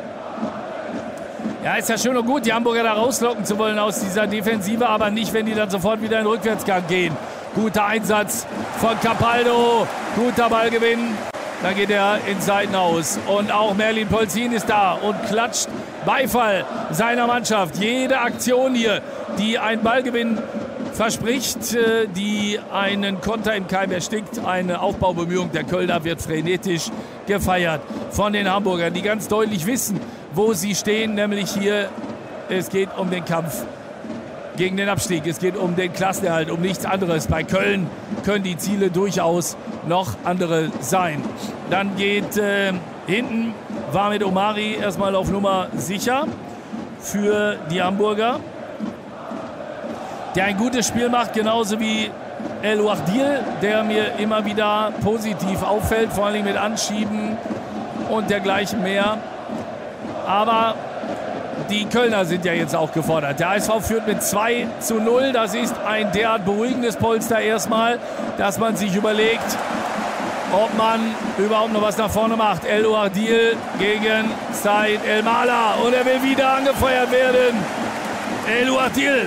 Ja, ist ja schön und gut, die Hamburger da rauslocken zu wollen aus dieser Defensive, aber nicht, wenn die dann sofort wieder in den Rückwärtsgang gehen. Guter Einsatz von Capaldo, guter Ballgewinn. Dann geht er ins Seitenhaus. Und auch Merlin Polzin ist da und klatscht Beifall seiner Mannschaft. Jede Aktion hier, die einen Ballgewinn verspricht, die einen Konter im Keim erstickt, eine Aufbaubemühung der Kölner wird frenetisch gefeiert von den Hamburgern, die ganz deutlich wissen, wo sie stehen, nämlich hier, es geht um den Kampf gegen den Abstieg. Es geht um den Klassenerhalt, um nichts anderes. Bei Köln können die Ziele durchaus noch andere sein. Dann geht äh, hinten Wahmed Omari erstmal auf Nummer sicher für die Hamburger, der ein gutes Spiel macht, genauso wie El Ouardil, der mir immer wieder positiv auffällt, vor allem mit Anschieben und dergleichen mehr. Aber die Kölner sind ja jetzt auch gefordert. Der H S V führt mit zwei zu null. Das ist ein derart beruhigendes Polster erstmal, dass man sich überlegt, ob man überhaupt noch was nach vorne macht. El Ouardil gegen Said El Mala. Und er will wieder angefeuert werden. El Ouardil.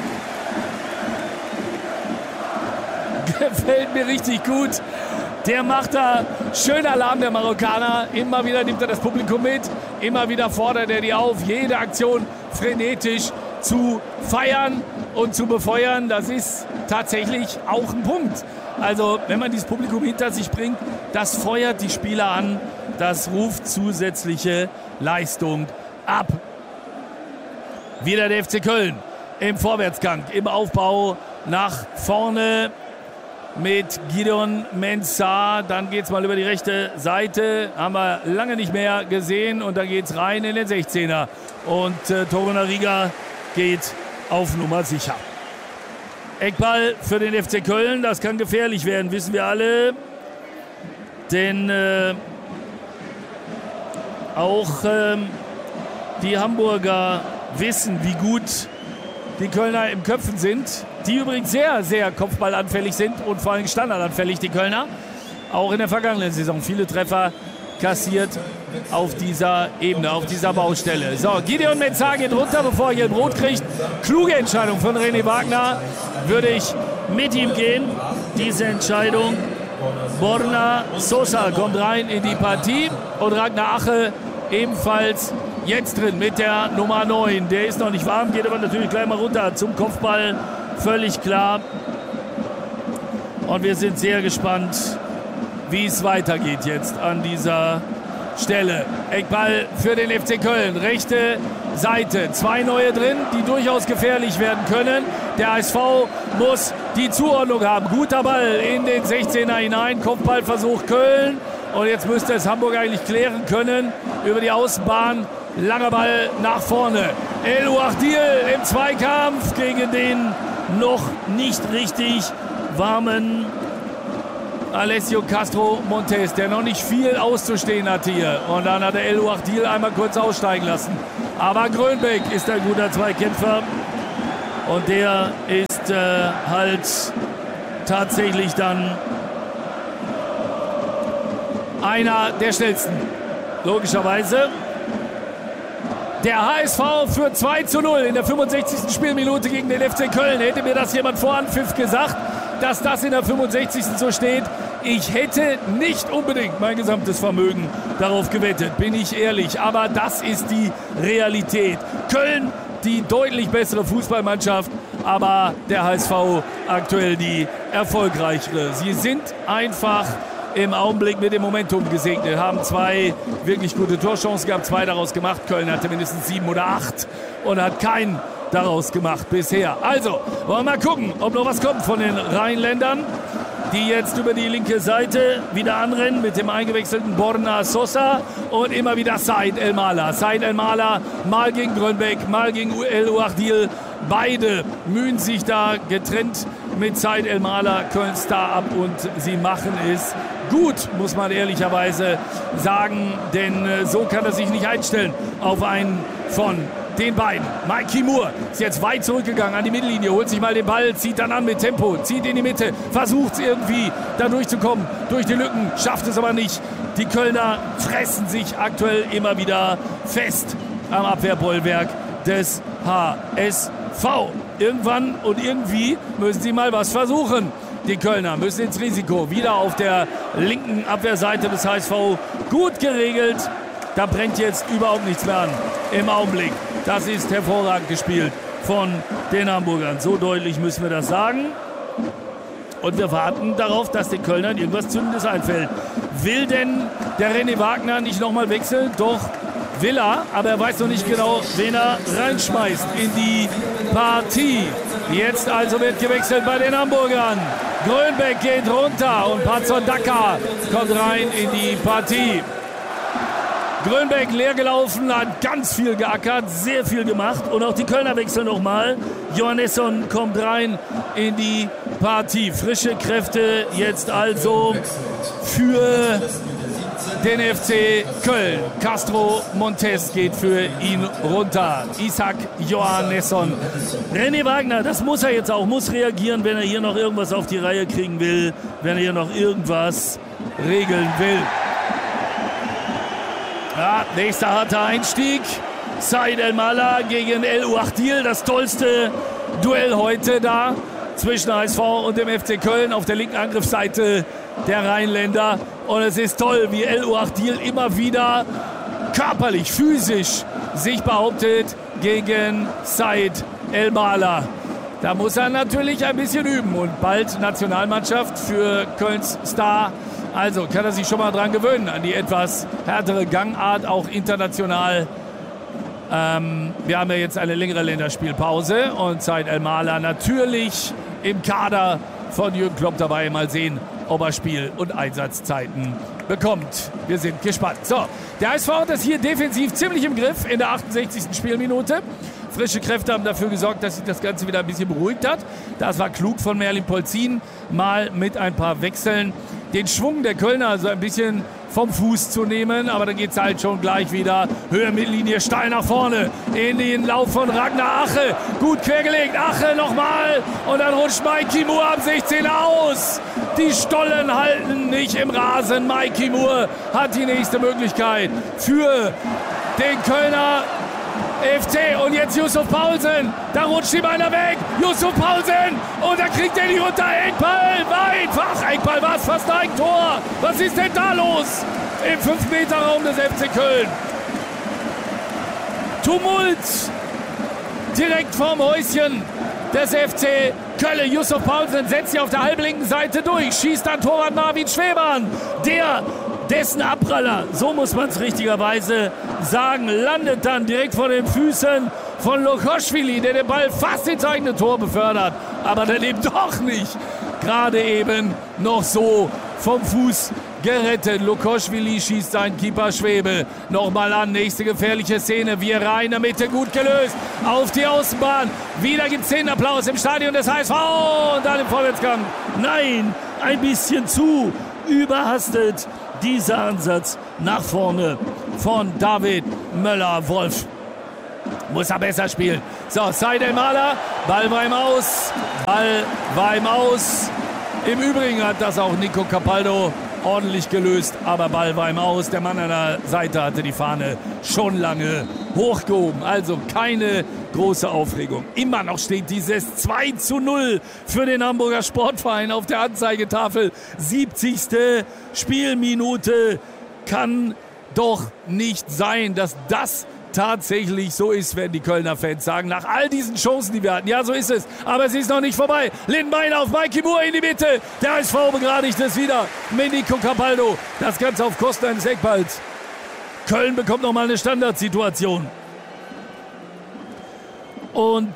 Gefällt mir richtig gut. Der macht da schön Alarm, der Marokkaner. Immer wieder nimmt er das Publikum mit. Immer wieder fordert er die auf, jede Aktion frenetisch zu feiern und zu befeuern. Das ist tatsächlich auch ein Punkt. Also wenn man dieses Publikum hinter sich bringt, das feuert die Spieler an. Das ruft zusätzliche Leistung ab. Wieder der F C Köln im Vorwärtsgang, im Aufbau nach vorne mit Gideon Mensah. Dann geht es mal über die rechte Seite. Haben wir lange nicht mehr gesehen. Und dann geht es rein in den sechzehner. Und äh, Torunariga geht auf Nummer sicher. Eckball für den F C Köln. Das kann gefährlich werden, wissen wir alle. Denn äh, auch äh, die Hamburger wissen, wie gut die Kölner im Köpfen sind. Die übrigens sehr, sehr kopfballanfällig sind und vor allem standardanfällig, die Kölner. Auch in der vergangenen Saison viele Treffer kassiert auf dieser Ebene, auf dieser Baustelle. So, Gideon Mensah geht runter, bevor er hier ein Rot kriegt. Kluge Entscheidung von René Wagner. Würde ich mit ihm gehen, diese Entscheidung. Borna Sosa kommt rein in die Partie und Ragnar Ache ebenfalls jetzt drin mit der Nummer neun. Der ist noch nicht warm, geht aber natürlich gleich mal runter zum Kopfball. Völlig klar. Und wir sind sehr gespannt, wie es weitergeht jetzt an dieser Stelle. Eckball für den F C Köln. Rechte Seite. Zwei neue drin, die durchaus gefährlich werden können. Der H S V muss die Zuordnung haben. Guter Ball in den sechzehner hinein. Kopfballversuch Köln. Und jetzt müsste es Hamburg eigentlich klären können. Über die Außenbahn. Langer Ball nach vorne. El Ouahdil im Zweikampf gegen den noch nicht richtig warmen Alessio Castro Montes, der noch nicht viel auszustehen hat hier. Und dann hat er El Ouahdil einmal kurz aussteigen lassen. Aber Grönbeck ist ein guter Zweikämpfer. Und der ist äh, halt tatsächlich dann einer der schnellsten. Logischerweise. Der H S V führt zwei zu null in der fünfundsechzigsten Spielminute gegen den F C Köln. Hätte mir das jemand vor Anpfiff gesagt, dass das in der fünfundsechzigsten so steht. Ich hätte nicht unbedingt mein gesamtes Vermögen darauf gewettet, bin ich ehrlich. Aber das ist die Realität. Köln, die deutlich bessere Fußballmannschaft, aber der H S V aktuell die erfolgreichere. Sie sind einfach im Augenblick mit dem Momentum gesegnet, haben zwei wirklich gute Torchancen gehabt, zwei daraus gemacht. Köln hatte mindestens sieben oder acht und hat keinen daraus gemacht bisher. Also, wollen wir mal gucken, ob noch was kommt von den Rheinländern, die jetzt über die linke Seite wieder anrennen mit dem eingewechselten Borna Sosa und immer wieder Said El-Mala. Said El-Mala mal gegen Grönbeck, mal gegen El Ouahdil. Beide mühen sich da getrennt mit Said El-Mala, Köln Star ab, und sie machen es gut, muss man ehrlicherweise sagen, denn äh, so kann er sich nicht einstellen auf einen von den beiden. Mikey Moore ist jetzt weit zurückgegangen an die Mittellinie, holt sich mal den Ball, zieht dann an mit Tempo, zieht in die Mitte, versucht es irgendwie da durchzukommen, durch die Lücken, schafft es aber nicht. Die Kölner fressen sich aktuell immer wieder fest am Abwehrbollwerk des H S V. Irgendwann und irgendwie müssen sie mal was versuchen. Die Kölner müssen ins Risiko. Wieder auf der linken Abwehrseite des H S V. Gut geregelt. Da brennt jetzt überhaupt nichts mehr an im Augenblick. Das ist hervorragend gespielt von den Hamburgern. So deutlich müssen wir das sagen. Und wir warten darauf, dass den Kölnern irgendwas Zündendes einfällt. Will denn der René Wagner nicht nochmal wechseln? Doch, will er. Aber er weiß noch nicht genau, wen er reinschmeißt in die Partie. Jetzt also wird gewechselt bei den Hamburgern. Grönbeck geht runter und Pazondaka kommt rein in die Partie. Grönbeck leer gelaufen, hat ganz viel geackert, sehr viel gemacht. Und auch die Kölner wechseln nochmal. Johannesson kommt rein in die Partie. Frische Kräfte jetzt also für den F C Köln. Castro Montes geht für ihn runter. Isaac Johannesson. René Wagner, das muss er jetzt auch, muss reagieren, wenn er hier noch irgendwas auf die Reihe kriegen will, wenn er hier noch irgendwas regeln will. Ja, nächster harter Einstieg. Said El-Mala gegen El Ouahdil. Das tollste Duell heute da zwischen H S V und dem F C Köln auf der linken Angriffsseite der Rheinländer. Und es ist toll, wie El Ouahdil immer wieder körperlich, physisch sich behauptet gegen Said El-Mala. Da muss er natürlich ein bisschen üben und bald Nationalmannschaft für Kölns Star. Also kann er sich schon mal dran gewöhnen, an die etwas härtere Gangart, auch international. Ähm, wir haben ja jetzt eine längere Länderspielpause und Said El-Mala natürlich im Kader von Jürgen Klopp dabei. Mal sehen, ob er Spiel- und Einsatzzeiten bekommt. Wir sind gespannt. So, der H S V hat das hier defensiv ziemlich im Griff in der achtundsechzigsten Spielminute. Frische Kräfte haben dafür gesorgt, dass sich das Ganze wieder ein bisschen beruhigt hat. Das war klug von Merlin Polzin, mal mit ein paar Wechseln den Schwung der Kölner so ein bisschen vom Fuß zu nehmen. Aber dann geht es halt schon gleich wieder. Höhe Mittellinie, steil nach vorne in den Lauf von Ragnar Ache. Gut quergelegt, Ache nochmal. Und dann rutscht Mikey Moore am sechzehner aus. Die Stollen halten nicht im Rasen. Mikey Moore hat die nächste Möglichkeit für den Kölner F C. Und jetzt Yusuf Paulsen. Da rutscht ihm einer weg. Yusuf Paulsen. Und da kriegt er die runter. Eckball. Weit. Ach, Eckball war es fast ein Eigentor. Was ist denn da los? Im fünf Meter Raum des F C Köln. Tumult. Direkt vorm Häuschen des F C Köln. Yusuf Paulsen setzt sich auf der halblinken Seite durch. Schießt an Torwart Marvin Schwebern. Der dessen Abpraller, so muss man es richtigerweise sagen, landet dann direkt vor den Füßen von Lukoschwili, der den Ball fast ins eigene Tor befördert, aber dann eben doch nicht. Gerade eben noch so vom Fuß gerettet. Lukoschwili schießt seinen Keeper Schwebe nochmal an. Nächste gefährliche Szene. Vieira in der Mitte, gut gelöst. Auf die Außenbahn. Wieder gibt es den Applaus im Stadion des H S V. Und dann im Vorwärtsgang. Nein, ein bisschen zu überhastet. Dieser Ansatz nach vorne von David Möller-Wolf. Muss er besser spielen. So, Said El-Mahler. Ball war im Aus. Ball war im Aus. Im Übrigen hat das auch Nico Capaldo ordentlich gelöst, aber Ball war im Aus. Der Mann an der Seite hatte die Fahne schon lange hochgehoben. Also keine große Aufregung. Immer noch steht dieses zwei zu null für den Hamburger Sportverein auf der Anzeigetafel. siebzigste Spielminute. Kann doch nicht sein, dass das tatsächlich so ist, werden die Kölner Fans sagen, nach all diesen Chancen, die wir hatten. Ja, so ist es, aber es ist noch nicht vorbei. Lindenmeiner auf Mikey Moore in die Mitte. Der H S V begradigt es wieder mit Nico Capaldo. Das Ganze auf Kosten eines Eckballs. Köln bekommt nochmal eine Standardsituation. Und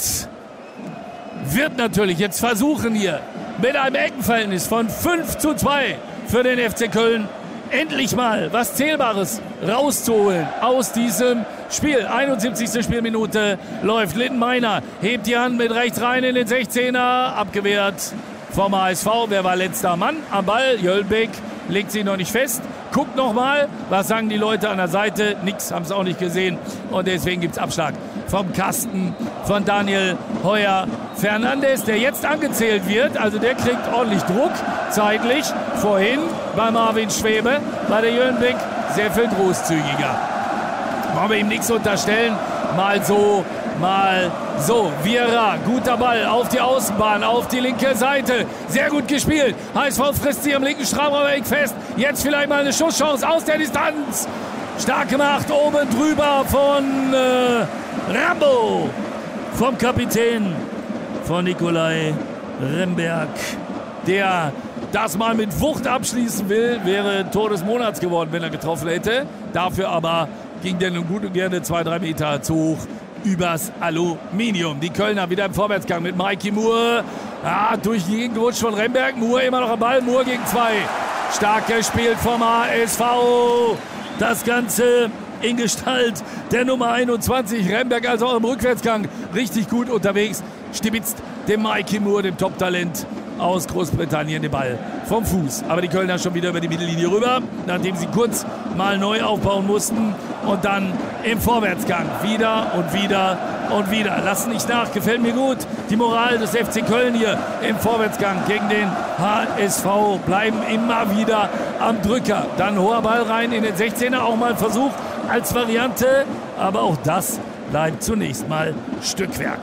wird natürlich jetzt versuchen hier mit einem Eckenverhältnis von fünf zu zwei für den F C Köln endlich mal was Zählbares rauszuholen aus diesem Spiel. einundsiebzigste Spielminute läuft. Lindenmeiner hebt die Hand mit rechts rein in den sechzehner. Abgewehrt vom H S V. Wer war letzter Mann am Ball? Jölbeck legt sich noch nicht fest. Guckt nochmal, was sagen die Leute an der Seite? Nix, haben es auch nicht gesehen. Und deswegen gibt es Abschlag vom Kasten von Daniel Heuer Fernandes, der jetzt angezählt wird. Also der kriegt ordentlich Druck, zeitlich. Vorhin bei Marvin Schwebe, bei der Jölbeck sehr viel großzügiger. Wollen wir ihm nichts unterstellen. Mal so, mal so. Vieira, guter Ball auf die Außenbahn, auf die linke Seite. Sehr gut gespielt. H S V frisst sie am linken Strafraum fest. Jetzt vielleicht mal eine Schusschance aus der Distanz. Stark gemacht, oben drüber von äh, Rambo. Vom Kapitän von Nikolai Remberg. Der das mal mit Wucht abschließen will, wäre Tor des Monats geworden, wenn er getroffen hätte. Dafür aber ging der nun gut und gerne zwei, drei Meter zu hoch übers Aluminium. Die Kölner wieder im Vorwärtsgang mit Mikey Moore. Ah, durch die Gegend gerutscht von Remberg. Moore immer noch am Ball. Moore gegen zwei. Stark gespielt vom H S V. Das Ganze in Gestalt der Nummer einundzwanzig. Remberg also auch im Rückwärtsgang richtig gut unterwegs. Stibitzt dem Mikey Moore, dem Top-Talent aus Großbritannien, den Ball vom Fuß. Aber die Kölner schon wieder über die Mittellinie rüber, nachdem sie kurz mal neu aufbauen mussten. Und dann im Vorwärtsgang wieder und wieder und wieder. Lassen nicht nach, gefällt mir gut. Die Moral des F C Köln hier im Vorwärtsgang gegen den H S V. Bleiben immer wieder am Drücker. Dann hoher Ball rein in den sechzehner. Auch mal ein Versuch als Variante. Aber auch das bleibt zunächst mal Stückwerk.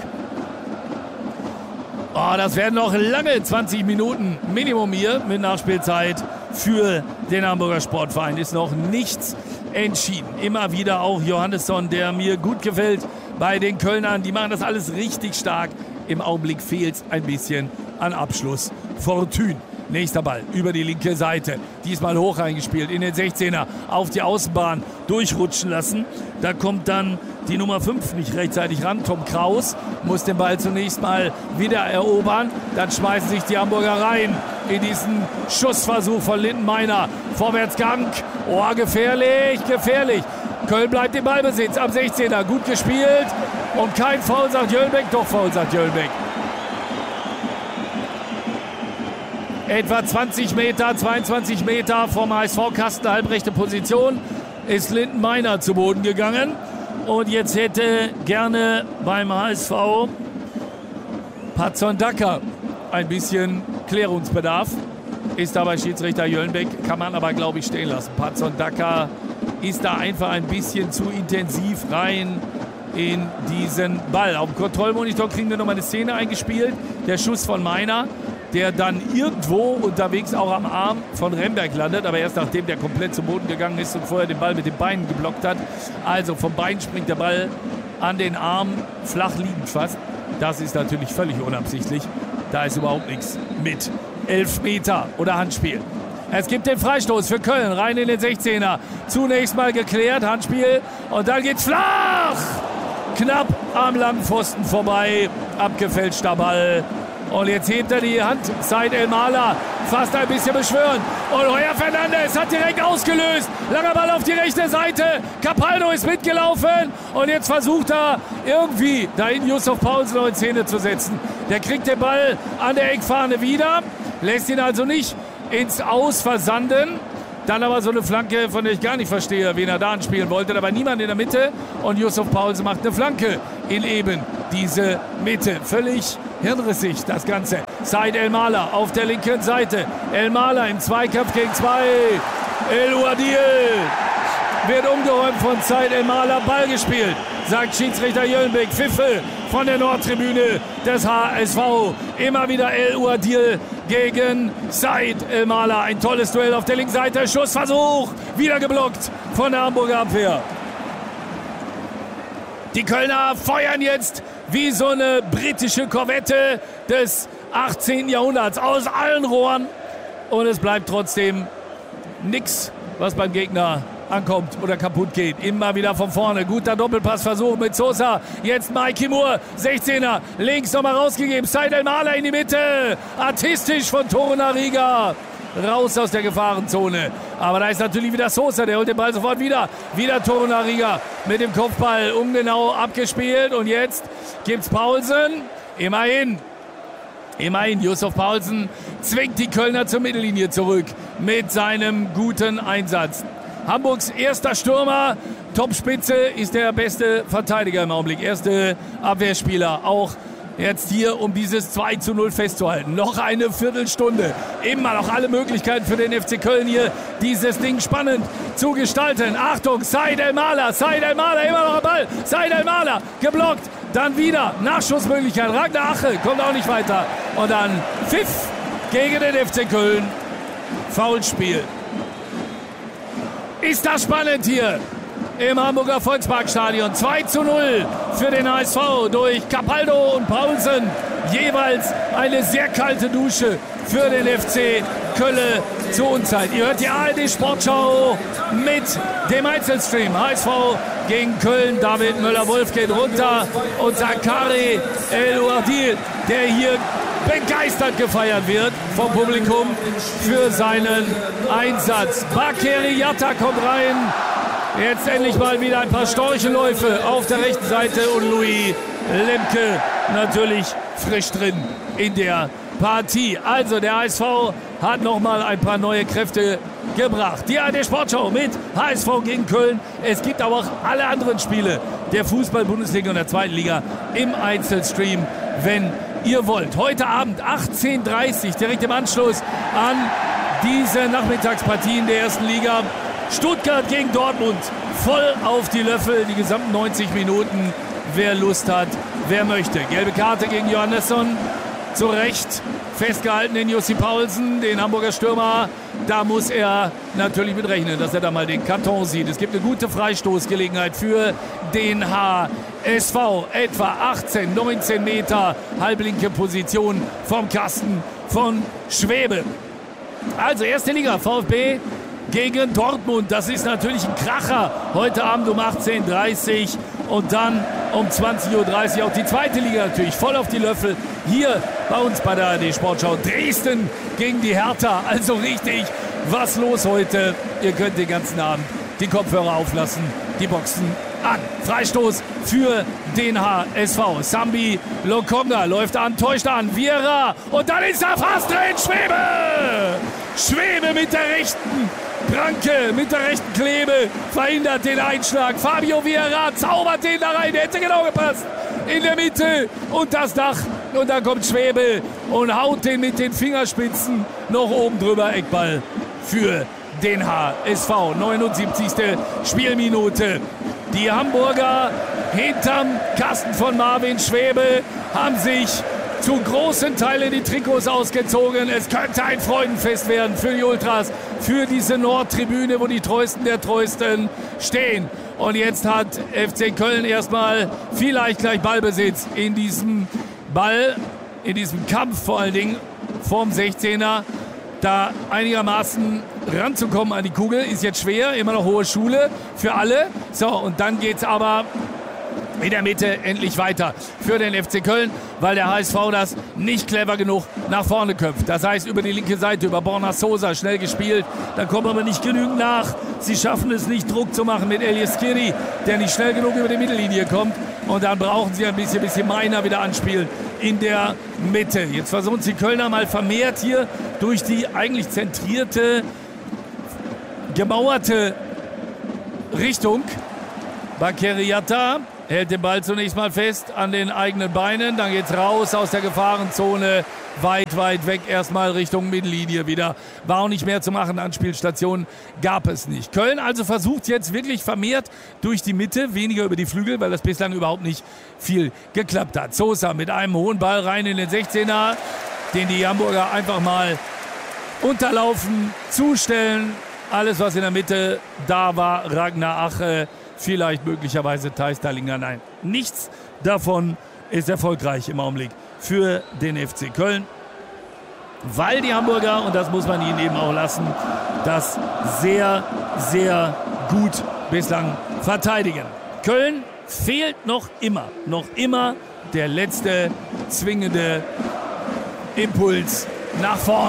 Oh, das werden noch lange zwanzig Minuten Minimum hier mit Nachspielzeit für den Hamburger Sportverein. Ist noch nichts entschieden. Immer wieder auch Johannesson, der mir gut gefällt bei den Kölnern. Die machen das alles richtig stark. Im Augenblick fehlt es ein bisschen an Abschluss. Fortune. Nächster Ball über die linke Seite. Diesmal hoch reingespielt in den sechzehner. Auf die Außenbahn durchrutschen lassen. Da kommt dann die Nummer fünf nicht rechtzeitig ran. Tom Kraus muss den Ball zunächst mal wieder erobern. Dann schmeißen sich die Hamburger rein in diesen Schussversuch von Lindenmeiner. Vorwärtsgang. Oh, gefährlich, gefährlich. Köln bleibt im Ballbesitz am sechzehner. Gut gespielt. Und kein Foul, sagt Jölbeck. Doch Foul, sagt Jölbeck. Etwa zwanzig Meter, zweiundzwanzig Meter vom H S V-Kasten, halbrechte Position, ist Lindenmeiner zu Boden gegangen. Und jetzt hätte gerne beim H S V Patson Daka ein bisschen Klärungsbedarf. Ist dabei Schiedsrichter Jöllenbeck, kann man aber, glaube ich, stehen lassen. Patson Daka ist da einfach ein bisschen zu intensiv rein in diesen Ball. Auf dem Kontrollmonitor kriegen wir nochmal eine Szene eingespielt. Der Schuss von Meiner, der dann irgendwo unterwegs auch am Arm von Remberg landet, aber erst nachdem der komplett zum Boden gegangen ist und vorher den Ball mit den Beinen geblockt hat. Also vom Bein springt der Ball an den Arm, flach liegend fast. Das ist natürlich völlig unabsichtlich. Da ist überhaupt nichts mit Elfmeter oder Handspiel. Es gibt den Freistoß für Köln, rein in den sechzehner. Zunächst mal geklärt, Handspiel und dann geht's flach. Knapp am langen Pfosten vorbei, abgefälschter Ball. Und jetzt hebt er die Hand, Said El-Mala, fast ein bisschen beschwören. Und Heuer Fernandes hat direkt ausgelöst. Langer Ball auf die rechte Seite. Capaldo ist mitgelaufen. Und jetzt versucht er irgendwie dahin Yusuf Paulsen noch in Szene zu setzen. Der kriegt den Ball an der Eckfahne wieder. Lässt ihn also nicht ins Aus versanden. Dann aber so eine Flanke, von der ich gar nicht verstehe, wen er da anspielen wollte. Aber niemand in der Mitte. Und Yusuf Paulsen macht eine Flanke in eben diese Mitte. Völlig hirnrissig das Ganze. Said El-Mala auf der linken Seite. El-Mala im Zweikampf gegen zwei. El Ouadil wird umgeräumt von Said El-Mala. Ball gespielt, sagt Schiedsrichter Jöllenbeck. Pfiffe von der Nordtribüne des H S V. Immer wieder El Ouadil gegen Said El-Mala. Ein tolles Duell auf der linken Seite. Schussversuch, wieder geblockt von der Hamburger Abwehr. Die Kölner feuern jetzt wie so eine britische Korvette des achtzehnten Jahrhunderts aus allen Rohren. Und es bleibt trotzdem nichts, was beim Gegner ankommt oder kaputt geht. Immer wieder von vorne. Guter Doppelpassversuch mit Sosa. Jetzt Mikey Moore. sechzehner. Links nochmal rausgegeben. Said El-Mala in die Mitte. Artistisch von Torunariga. Raus aus der Gefahrenzone. Aber da ist natürlich wieder Sosa. Der holt den Ball sofort wieder. Wieder Torunariga mit dem Kopfball ungenau abgespielt. Und jetzt gibt's Paulsen. Immerhin. Immerhin, Yusuf Paulsen zwingt die Kölner zur Mittellinie zurück mit seinem guten Einsatz. Hamburgs erster Stürmer, Topspitze, ist der beste Verteidiger im Augenblick. Erste Abwehrspieler, auch jetzt hier, um dieses zwei zu null festzuhalten. Noch eine Viertelstunde. Immer noch alle Möglichkeiten für den F C Köln hier, dieses Ding spannend zu gestalten. Achtung, Said El-Mala, Said El-Mala, immer noch am Ball. Said El-Mala, geblockt. Dann wieder Nachschussmöglichkeit. Ragnar Ache kommt auch nicht weiter. Und dann Pfiff gegen den F C Köln. Foulspiel. Ist das spannend hier im Hamburger Volksparkstadion. zwei zu null für den H S V durch Capaldo und Paulsen. Jeweils eine sehr kalte Dusche für den F C Köln zur Unzeit. Ihr hört die A R D Sportschau mit dem Einzelstream. H S V gegen Köln. David Müller-Wolf geht runter und Zakari El Ouadil, der hier begeistert gefeiert wird vom Publikum für seinen Einsatz. Bakary Yatta kommt rein. Jetzt endlich mal wieder ein paar Storchenläufe auf der rechten Seite und Louis Lemke natürlich frisch drin in der Partie. Also der H S V hat noch mal ein paar neue Kräfte gebracht. Die A R D Sportschau mit H S V gegen Köln. Es gibt aber auch alle anderen Spiele der Fußball-Bundesliga und der zweiten Liga im Einzelstream, wenn ihr wollt. Heute Abend achtzehn Uhr dreißig, direkt im Anschluss an diese Nachmittagspartien der ersten Liga. Stuttgart gegen Dortmund. Voll auf die Löffel, die gesamten neunzig Minuten. Wer Lust hat, wer möchte. Gelbe Karte gegen Johannesson. Zu Recht festgehalten den Jussi Paulsen, den Hamburger Stürmer. Da muss er natürlich mit rechnen, dass er da mal den Karton sieht. Es gibt eine gute Freistoßgelegenheit für den H S V. Etwa achtzehn, neunzehn Meter, halblinke Position vom Kasten von Schwebe. Also erste Liga, VfB gegen Dortmund. Das ist natürlich ein Kracher. Heute Abend um achtzehn Uhr dreißig und dann um zwanzig Uhr dreißig auch die zweite Liga natürlich voll auf die Löffel. Hier bei uns bei der A R D Sportschau. Dresden gegen die Hertha. Also richtig, was los heute? Ihr könnt den ganzen Abend die Kopfhörer auflassen, die Boxen an. Freistoß für den H S V. Sambi Lokonga läuft an, täuscht an. Vieira und dann ist er fast drin. Schwebe! Schwebe mit der rechten Pranke, mit der rechten Klebe verhindert den Einschlag. Fabio Vieira zaubert den da rein. Der hätte genau gepasst. In der Mitte und das Dach. Und dann kommt Schwebe und haut den mit den Fingerspitzen noch oben drüber. Eckball für den H S V. neunundsiebzigste Spielminute. Die Hamburger hinterm Kasten von Marvin Schwebe haben sich zu großen Teilen die Trikots ausgezogen. Es könnte ein Freudenfest werden für die Ultras, für diese Nordtribüne, wo die Treuesten der Treuesten stehen. Und jetzt hat F C Köln erstmal vielleicht gleich Ballbesitz in diesem Ball, in diesem Kampf vor allen Dingen vorm sechzehner. da einigermaßen ranzukommen an die Kugel. Ist jetzt schwer, immer noch hohe Schule für alle. So, und dann geht es aber in der Mitte endlich weiter für den F C Köln, weil der H S V das nicht clever genug nach vorne köpft. Das heißt, über die linke Seite, über Borna Sosa, schnell gespielt. Dann kommen aber nicht genügend nach. Sie schaffen es nicht, Druck zu machen mit Elias Kiri, der nicht schnell genug über die Mittellinie kommt. Und dann brauchen sie ein bisschen, bis sie Meiner wieder anspielen in der Mitte. Jetzt versuchen sie Kölner mal vermehrt hier durch die eigentlich zentrierte, gemauerte Richtung. Bakeriata hält den Ball zunächst mal fest an den eigenen Beinen. Dann geht's raus aus der Gefahrenzone. Weit, weit weg erstmal Richtung Mittellinie wieder. War auch nicht mehr zu machen. Anspielstationen gab es nicht. Köln also versucht jetzt wirklich vermehrt durch die Mitte, weniger über die Flügel, weil das bislang überhaupt nicht viel geklappt hat. Sosa mit einem hohen Ball rein in den sechzehner, den die Hamburger einfach mal unterlaufen, zustellen. Alles, was in der Mitte da war, Ragnar Ache, vielleicht möglicherweise Theis Dallinger. Nein, nichts davon ist erfolgreich im Augenblick für den F C Köln, weil die Hamburger, und das muss man ihnen eben auch lassen, das sehr, sehr gut bislang verteidigen. Köln fehlt noch immer, noch immer der letzte zwingende Impuls nach vorn.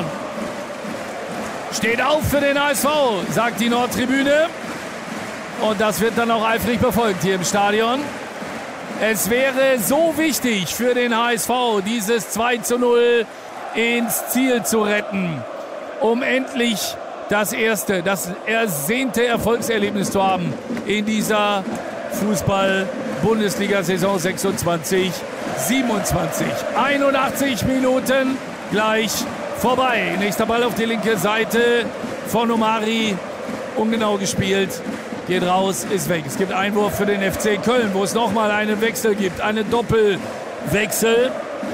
Steht auf für den H S V, sagt die Nordtribüne. Und das wird dann auch eifrig befolgt hier im Stadion. Es wäre so wichtig für den H S V, dieses zwei zu null ins Ziel zu retten, um endlich das erste, das ersehnte Erfolgserlebnis zu haben in dieser Fußball-Bundesliga-Saison sechsundzwanzig siebenundzwanzig. einundachtzig Minuten gleich vorbei. Nächster Ball auf die linke Seite von Omari. Ungenau gespielt. Geht raus, ist weg. Es gibt Einwurf für den F C Köln, wo es nochmal einen Wechsel gibt. Einen Doppelwechsel.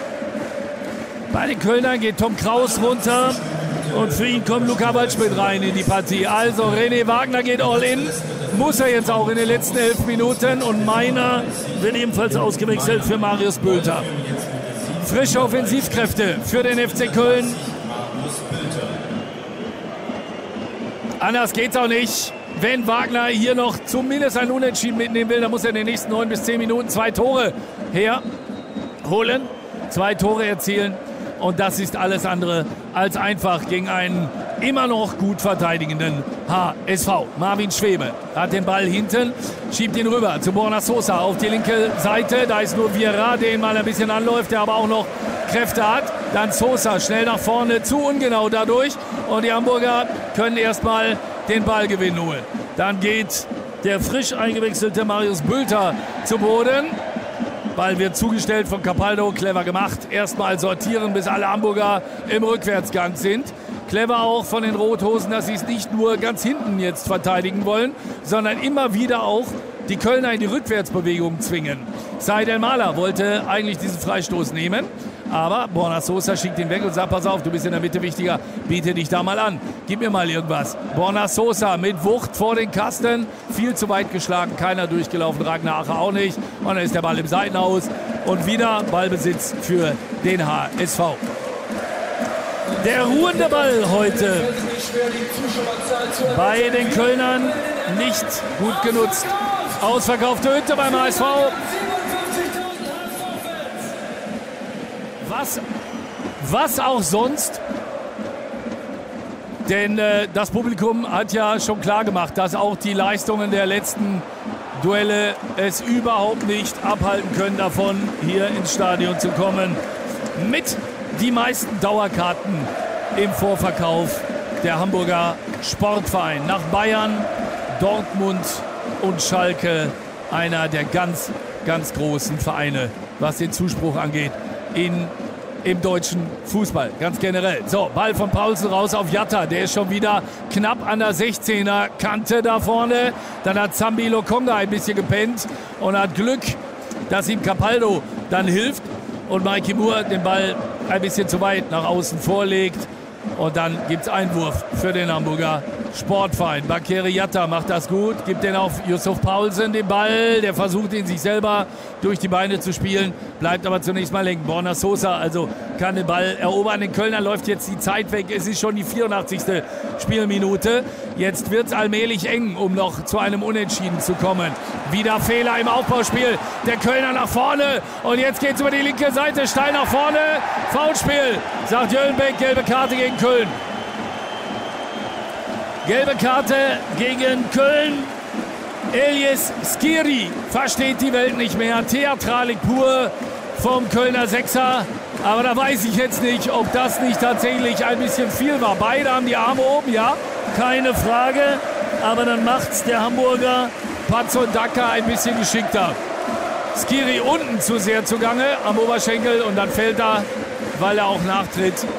Bei den Kölnern geht Tom Kraus runter. Und für ihn kommt Luca Waldschmidt rein in die Partie. Also René Wagner geht all in. Muss er jetzt auch in den letzten elf Minuten. Und Meiner wird ebenfalls ausgewechselt für Marius Bülter. Frische Offensivkräfte für den F C Köln. Anders geht's auch nicht. Wenn Wagner hier noch zumindest ein Unentschieden mitnehmen will, dann muss er in den nächsten neun bis zehn Minuten zwei Tore herholen. Zwei Tore erzielen. Und das ist alles andere als einfach gegen einen immer noch gut verteidigenden H S V. Marvin Schwebe hat den Ball hinten, schiebt ihn rüber zu Borna Sosa auf die linke Seite. Da ist nur Vieira, der ihn mal ein bisschen anläuft, der aber auch noch Kräfte hat. Dann Sosa schnell nach vorne, zu ungenau dadurch. Und die Hamburger können erstmal den Ballgewinn holen. Dann geht der frisch eingewechselte Marius Bülter zu Boden. Ball wird zugestellt von Capaldo, clever gemacht. Erstmal sortieren, bis alle Hamburger im Rückwärtsgang sind. Clever auch von den Rothosen, dass sie es nicht nur ganz hinten jetzt verteidigen wollen, sondern immer wieder auch die Kölner in die Rückwärtsbewegung zwingen. Said El-Mahler wollte eigentlich diesen Freistoß nehmen, aber Borna Sosa schickt ihn weg und sagt, pass auf, du bist in der Mitte wichtiger, biete dich da mal an, gib mir mal irgendwas. Borna Sosa mit Wucht vor den Kasten, viel zu weit geschlagen, keiner durchgelaufen, Ragnar Ache auch nicht. Und dann ist der Ball im Seitenhaus und wieder Ballbesitz für den H S V. Der ruhende Ball heute bei den Kölnern nicht gut genutzt. Ausverkaufte Hütte beim H S V. Was, was auch sonst, denn äh, das Publikum hat ja schon klar gemacht, dass auch die Leistungen der letzten Duelle es überhaupt nicht abhalten können davon, hier ins Stadion zu kommen. Mit die meisten Dauerkarten im Vorverkauf der Hamburger Sportverein. Nach Bayern, Dortmund und Schalke einer der ganz, ganz großen Vereine, was den Zuspruch angeht in im deutschen Fußball, ganz generell. So, Ball von Paulsen raus auf Jatta. Der ist schon wieder knapp an der sechzehner Kante da vorne. Dann hat Zambi Lokonga ein bisschen gepennt und hat Glück, dass ihm Capaldo dann hilft und Mikey Moore den Ball ein bisschen zu weit nach außen vorlegt. Und dann gibt es Einwurf für den Hamburger Sportverein. Bakary Yatta macht das gut, gibt den auf Yusuf Paulsen den Ball, der versucht ihn sich selber durch die Beine zu spielen, bleibt aber zunächst mal lenken. Borna Sosa also kann den Ball erobern, den Kölner läuft jetzt die Zeit weg, es ist schon die vierundachtzigste Spielminute. Jetzt wird es allmählich eng, um noch zu einem Unentschieden zu kommen. Wieder Fehler im Aufbauspiel, der Kölner nach vorne und jetzt geht es über die linke Seite, steil nach vorne, Foulspiel, sagt Jöllenbeck, gelbe Karte gegen Köln. Gelbe Karte gegen Köln. Elias Skiri versteht die Welt nicht mehr. Theatralik pur vom Kölner Sechser. Aber da weiß ich jetzt nicht, ob das nicht tatsächlich ein bisschen viel war. Beide haben die Arme oben, ja, keine Frage. Aber dann macht's der Hamburger Patson Daka ein bisschen geschickter. Skiri unten zu sehr zugange am Oberschenkel und dann fällt er, weil er auch nachtritt,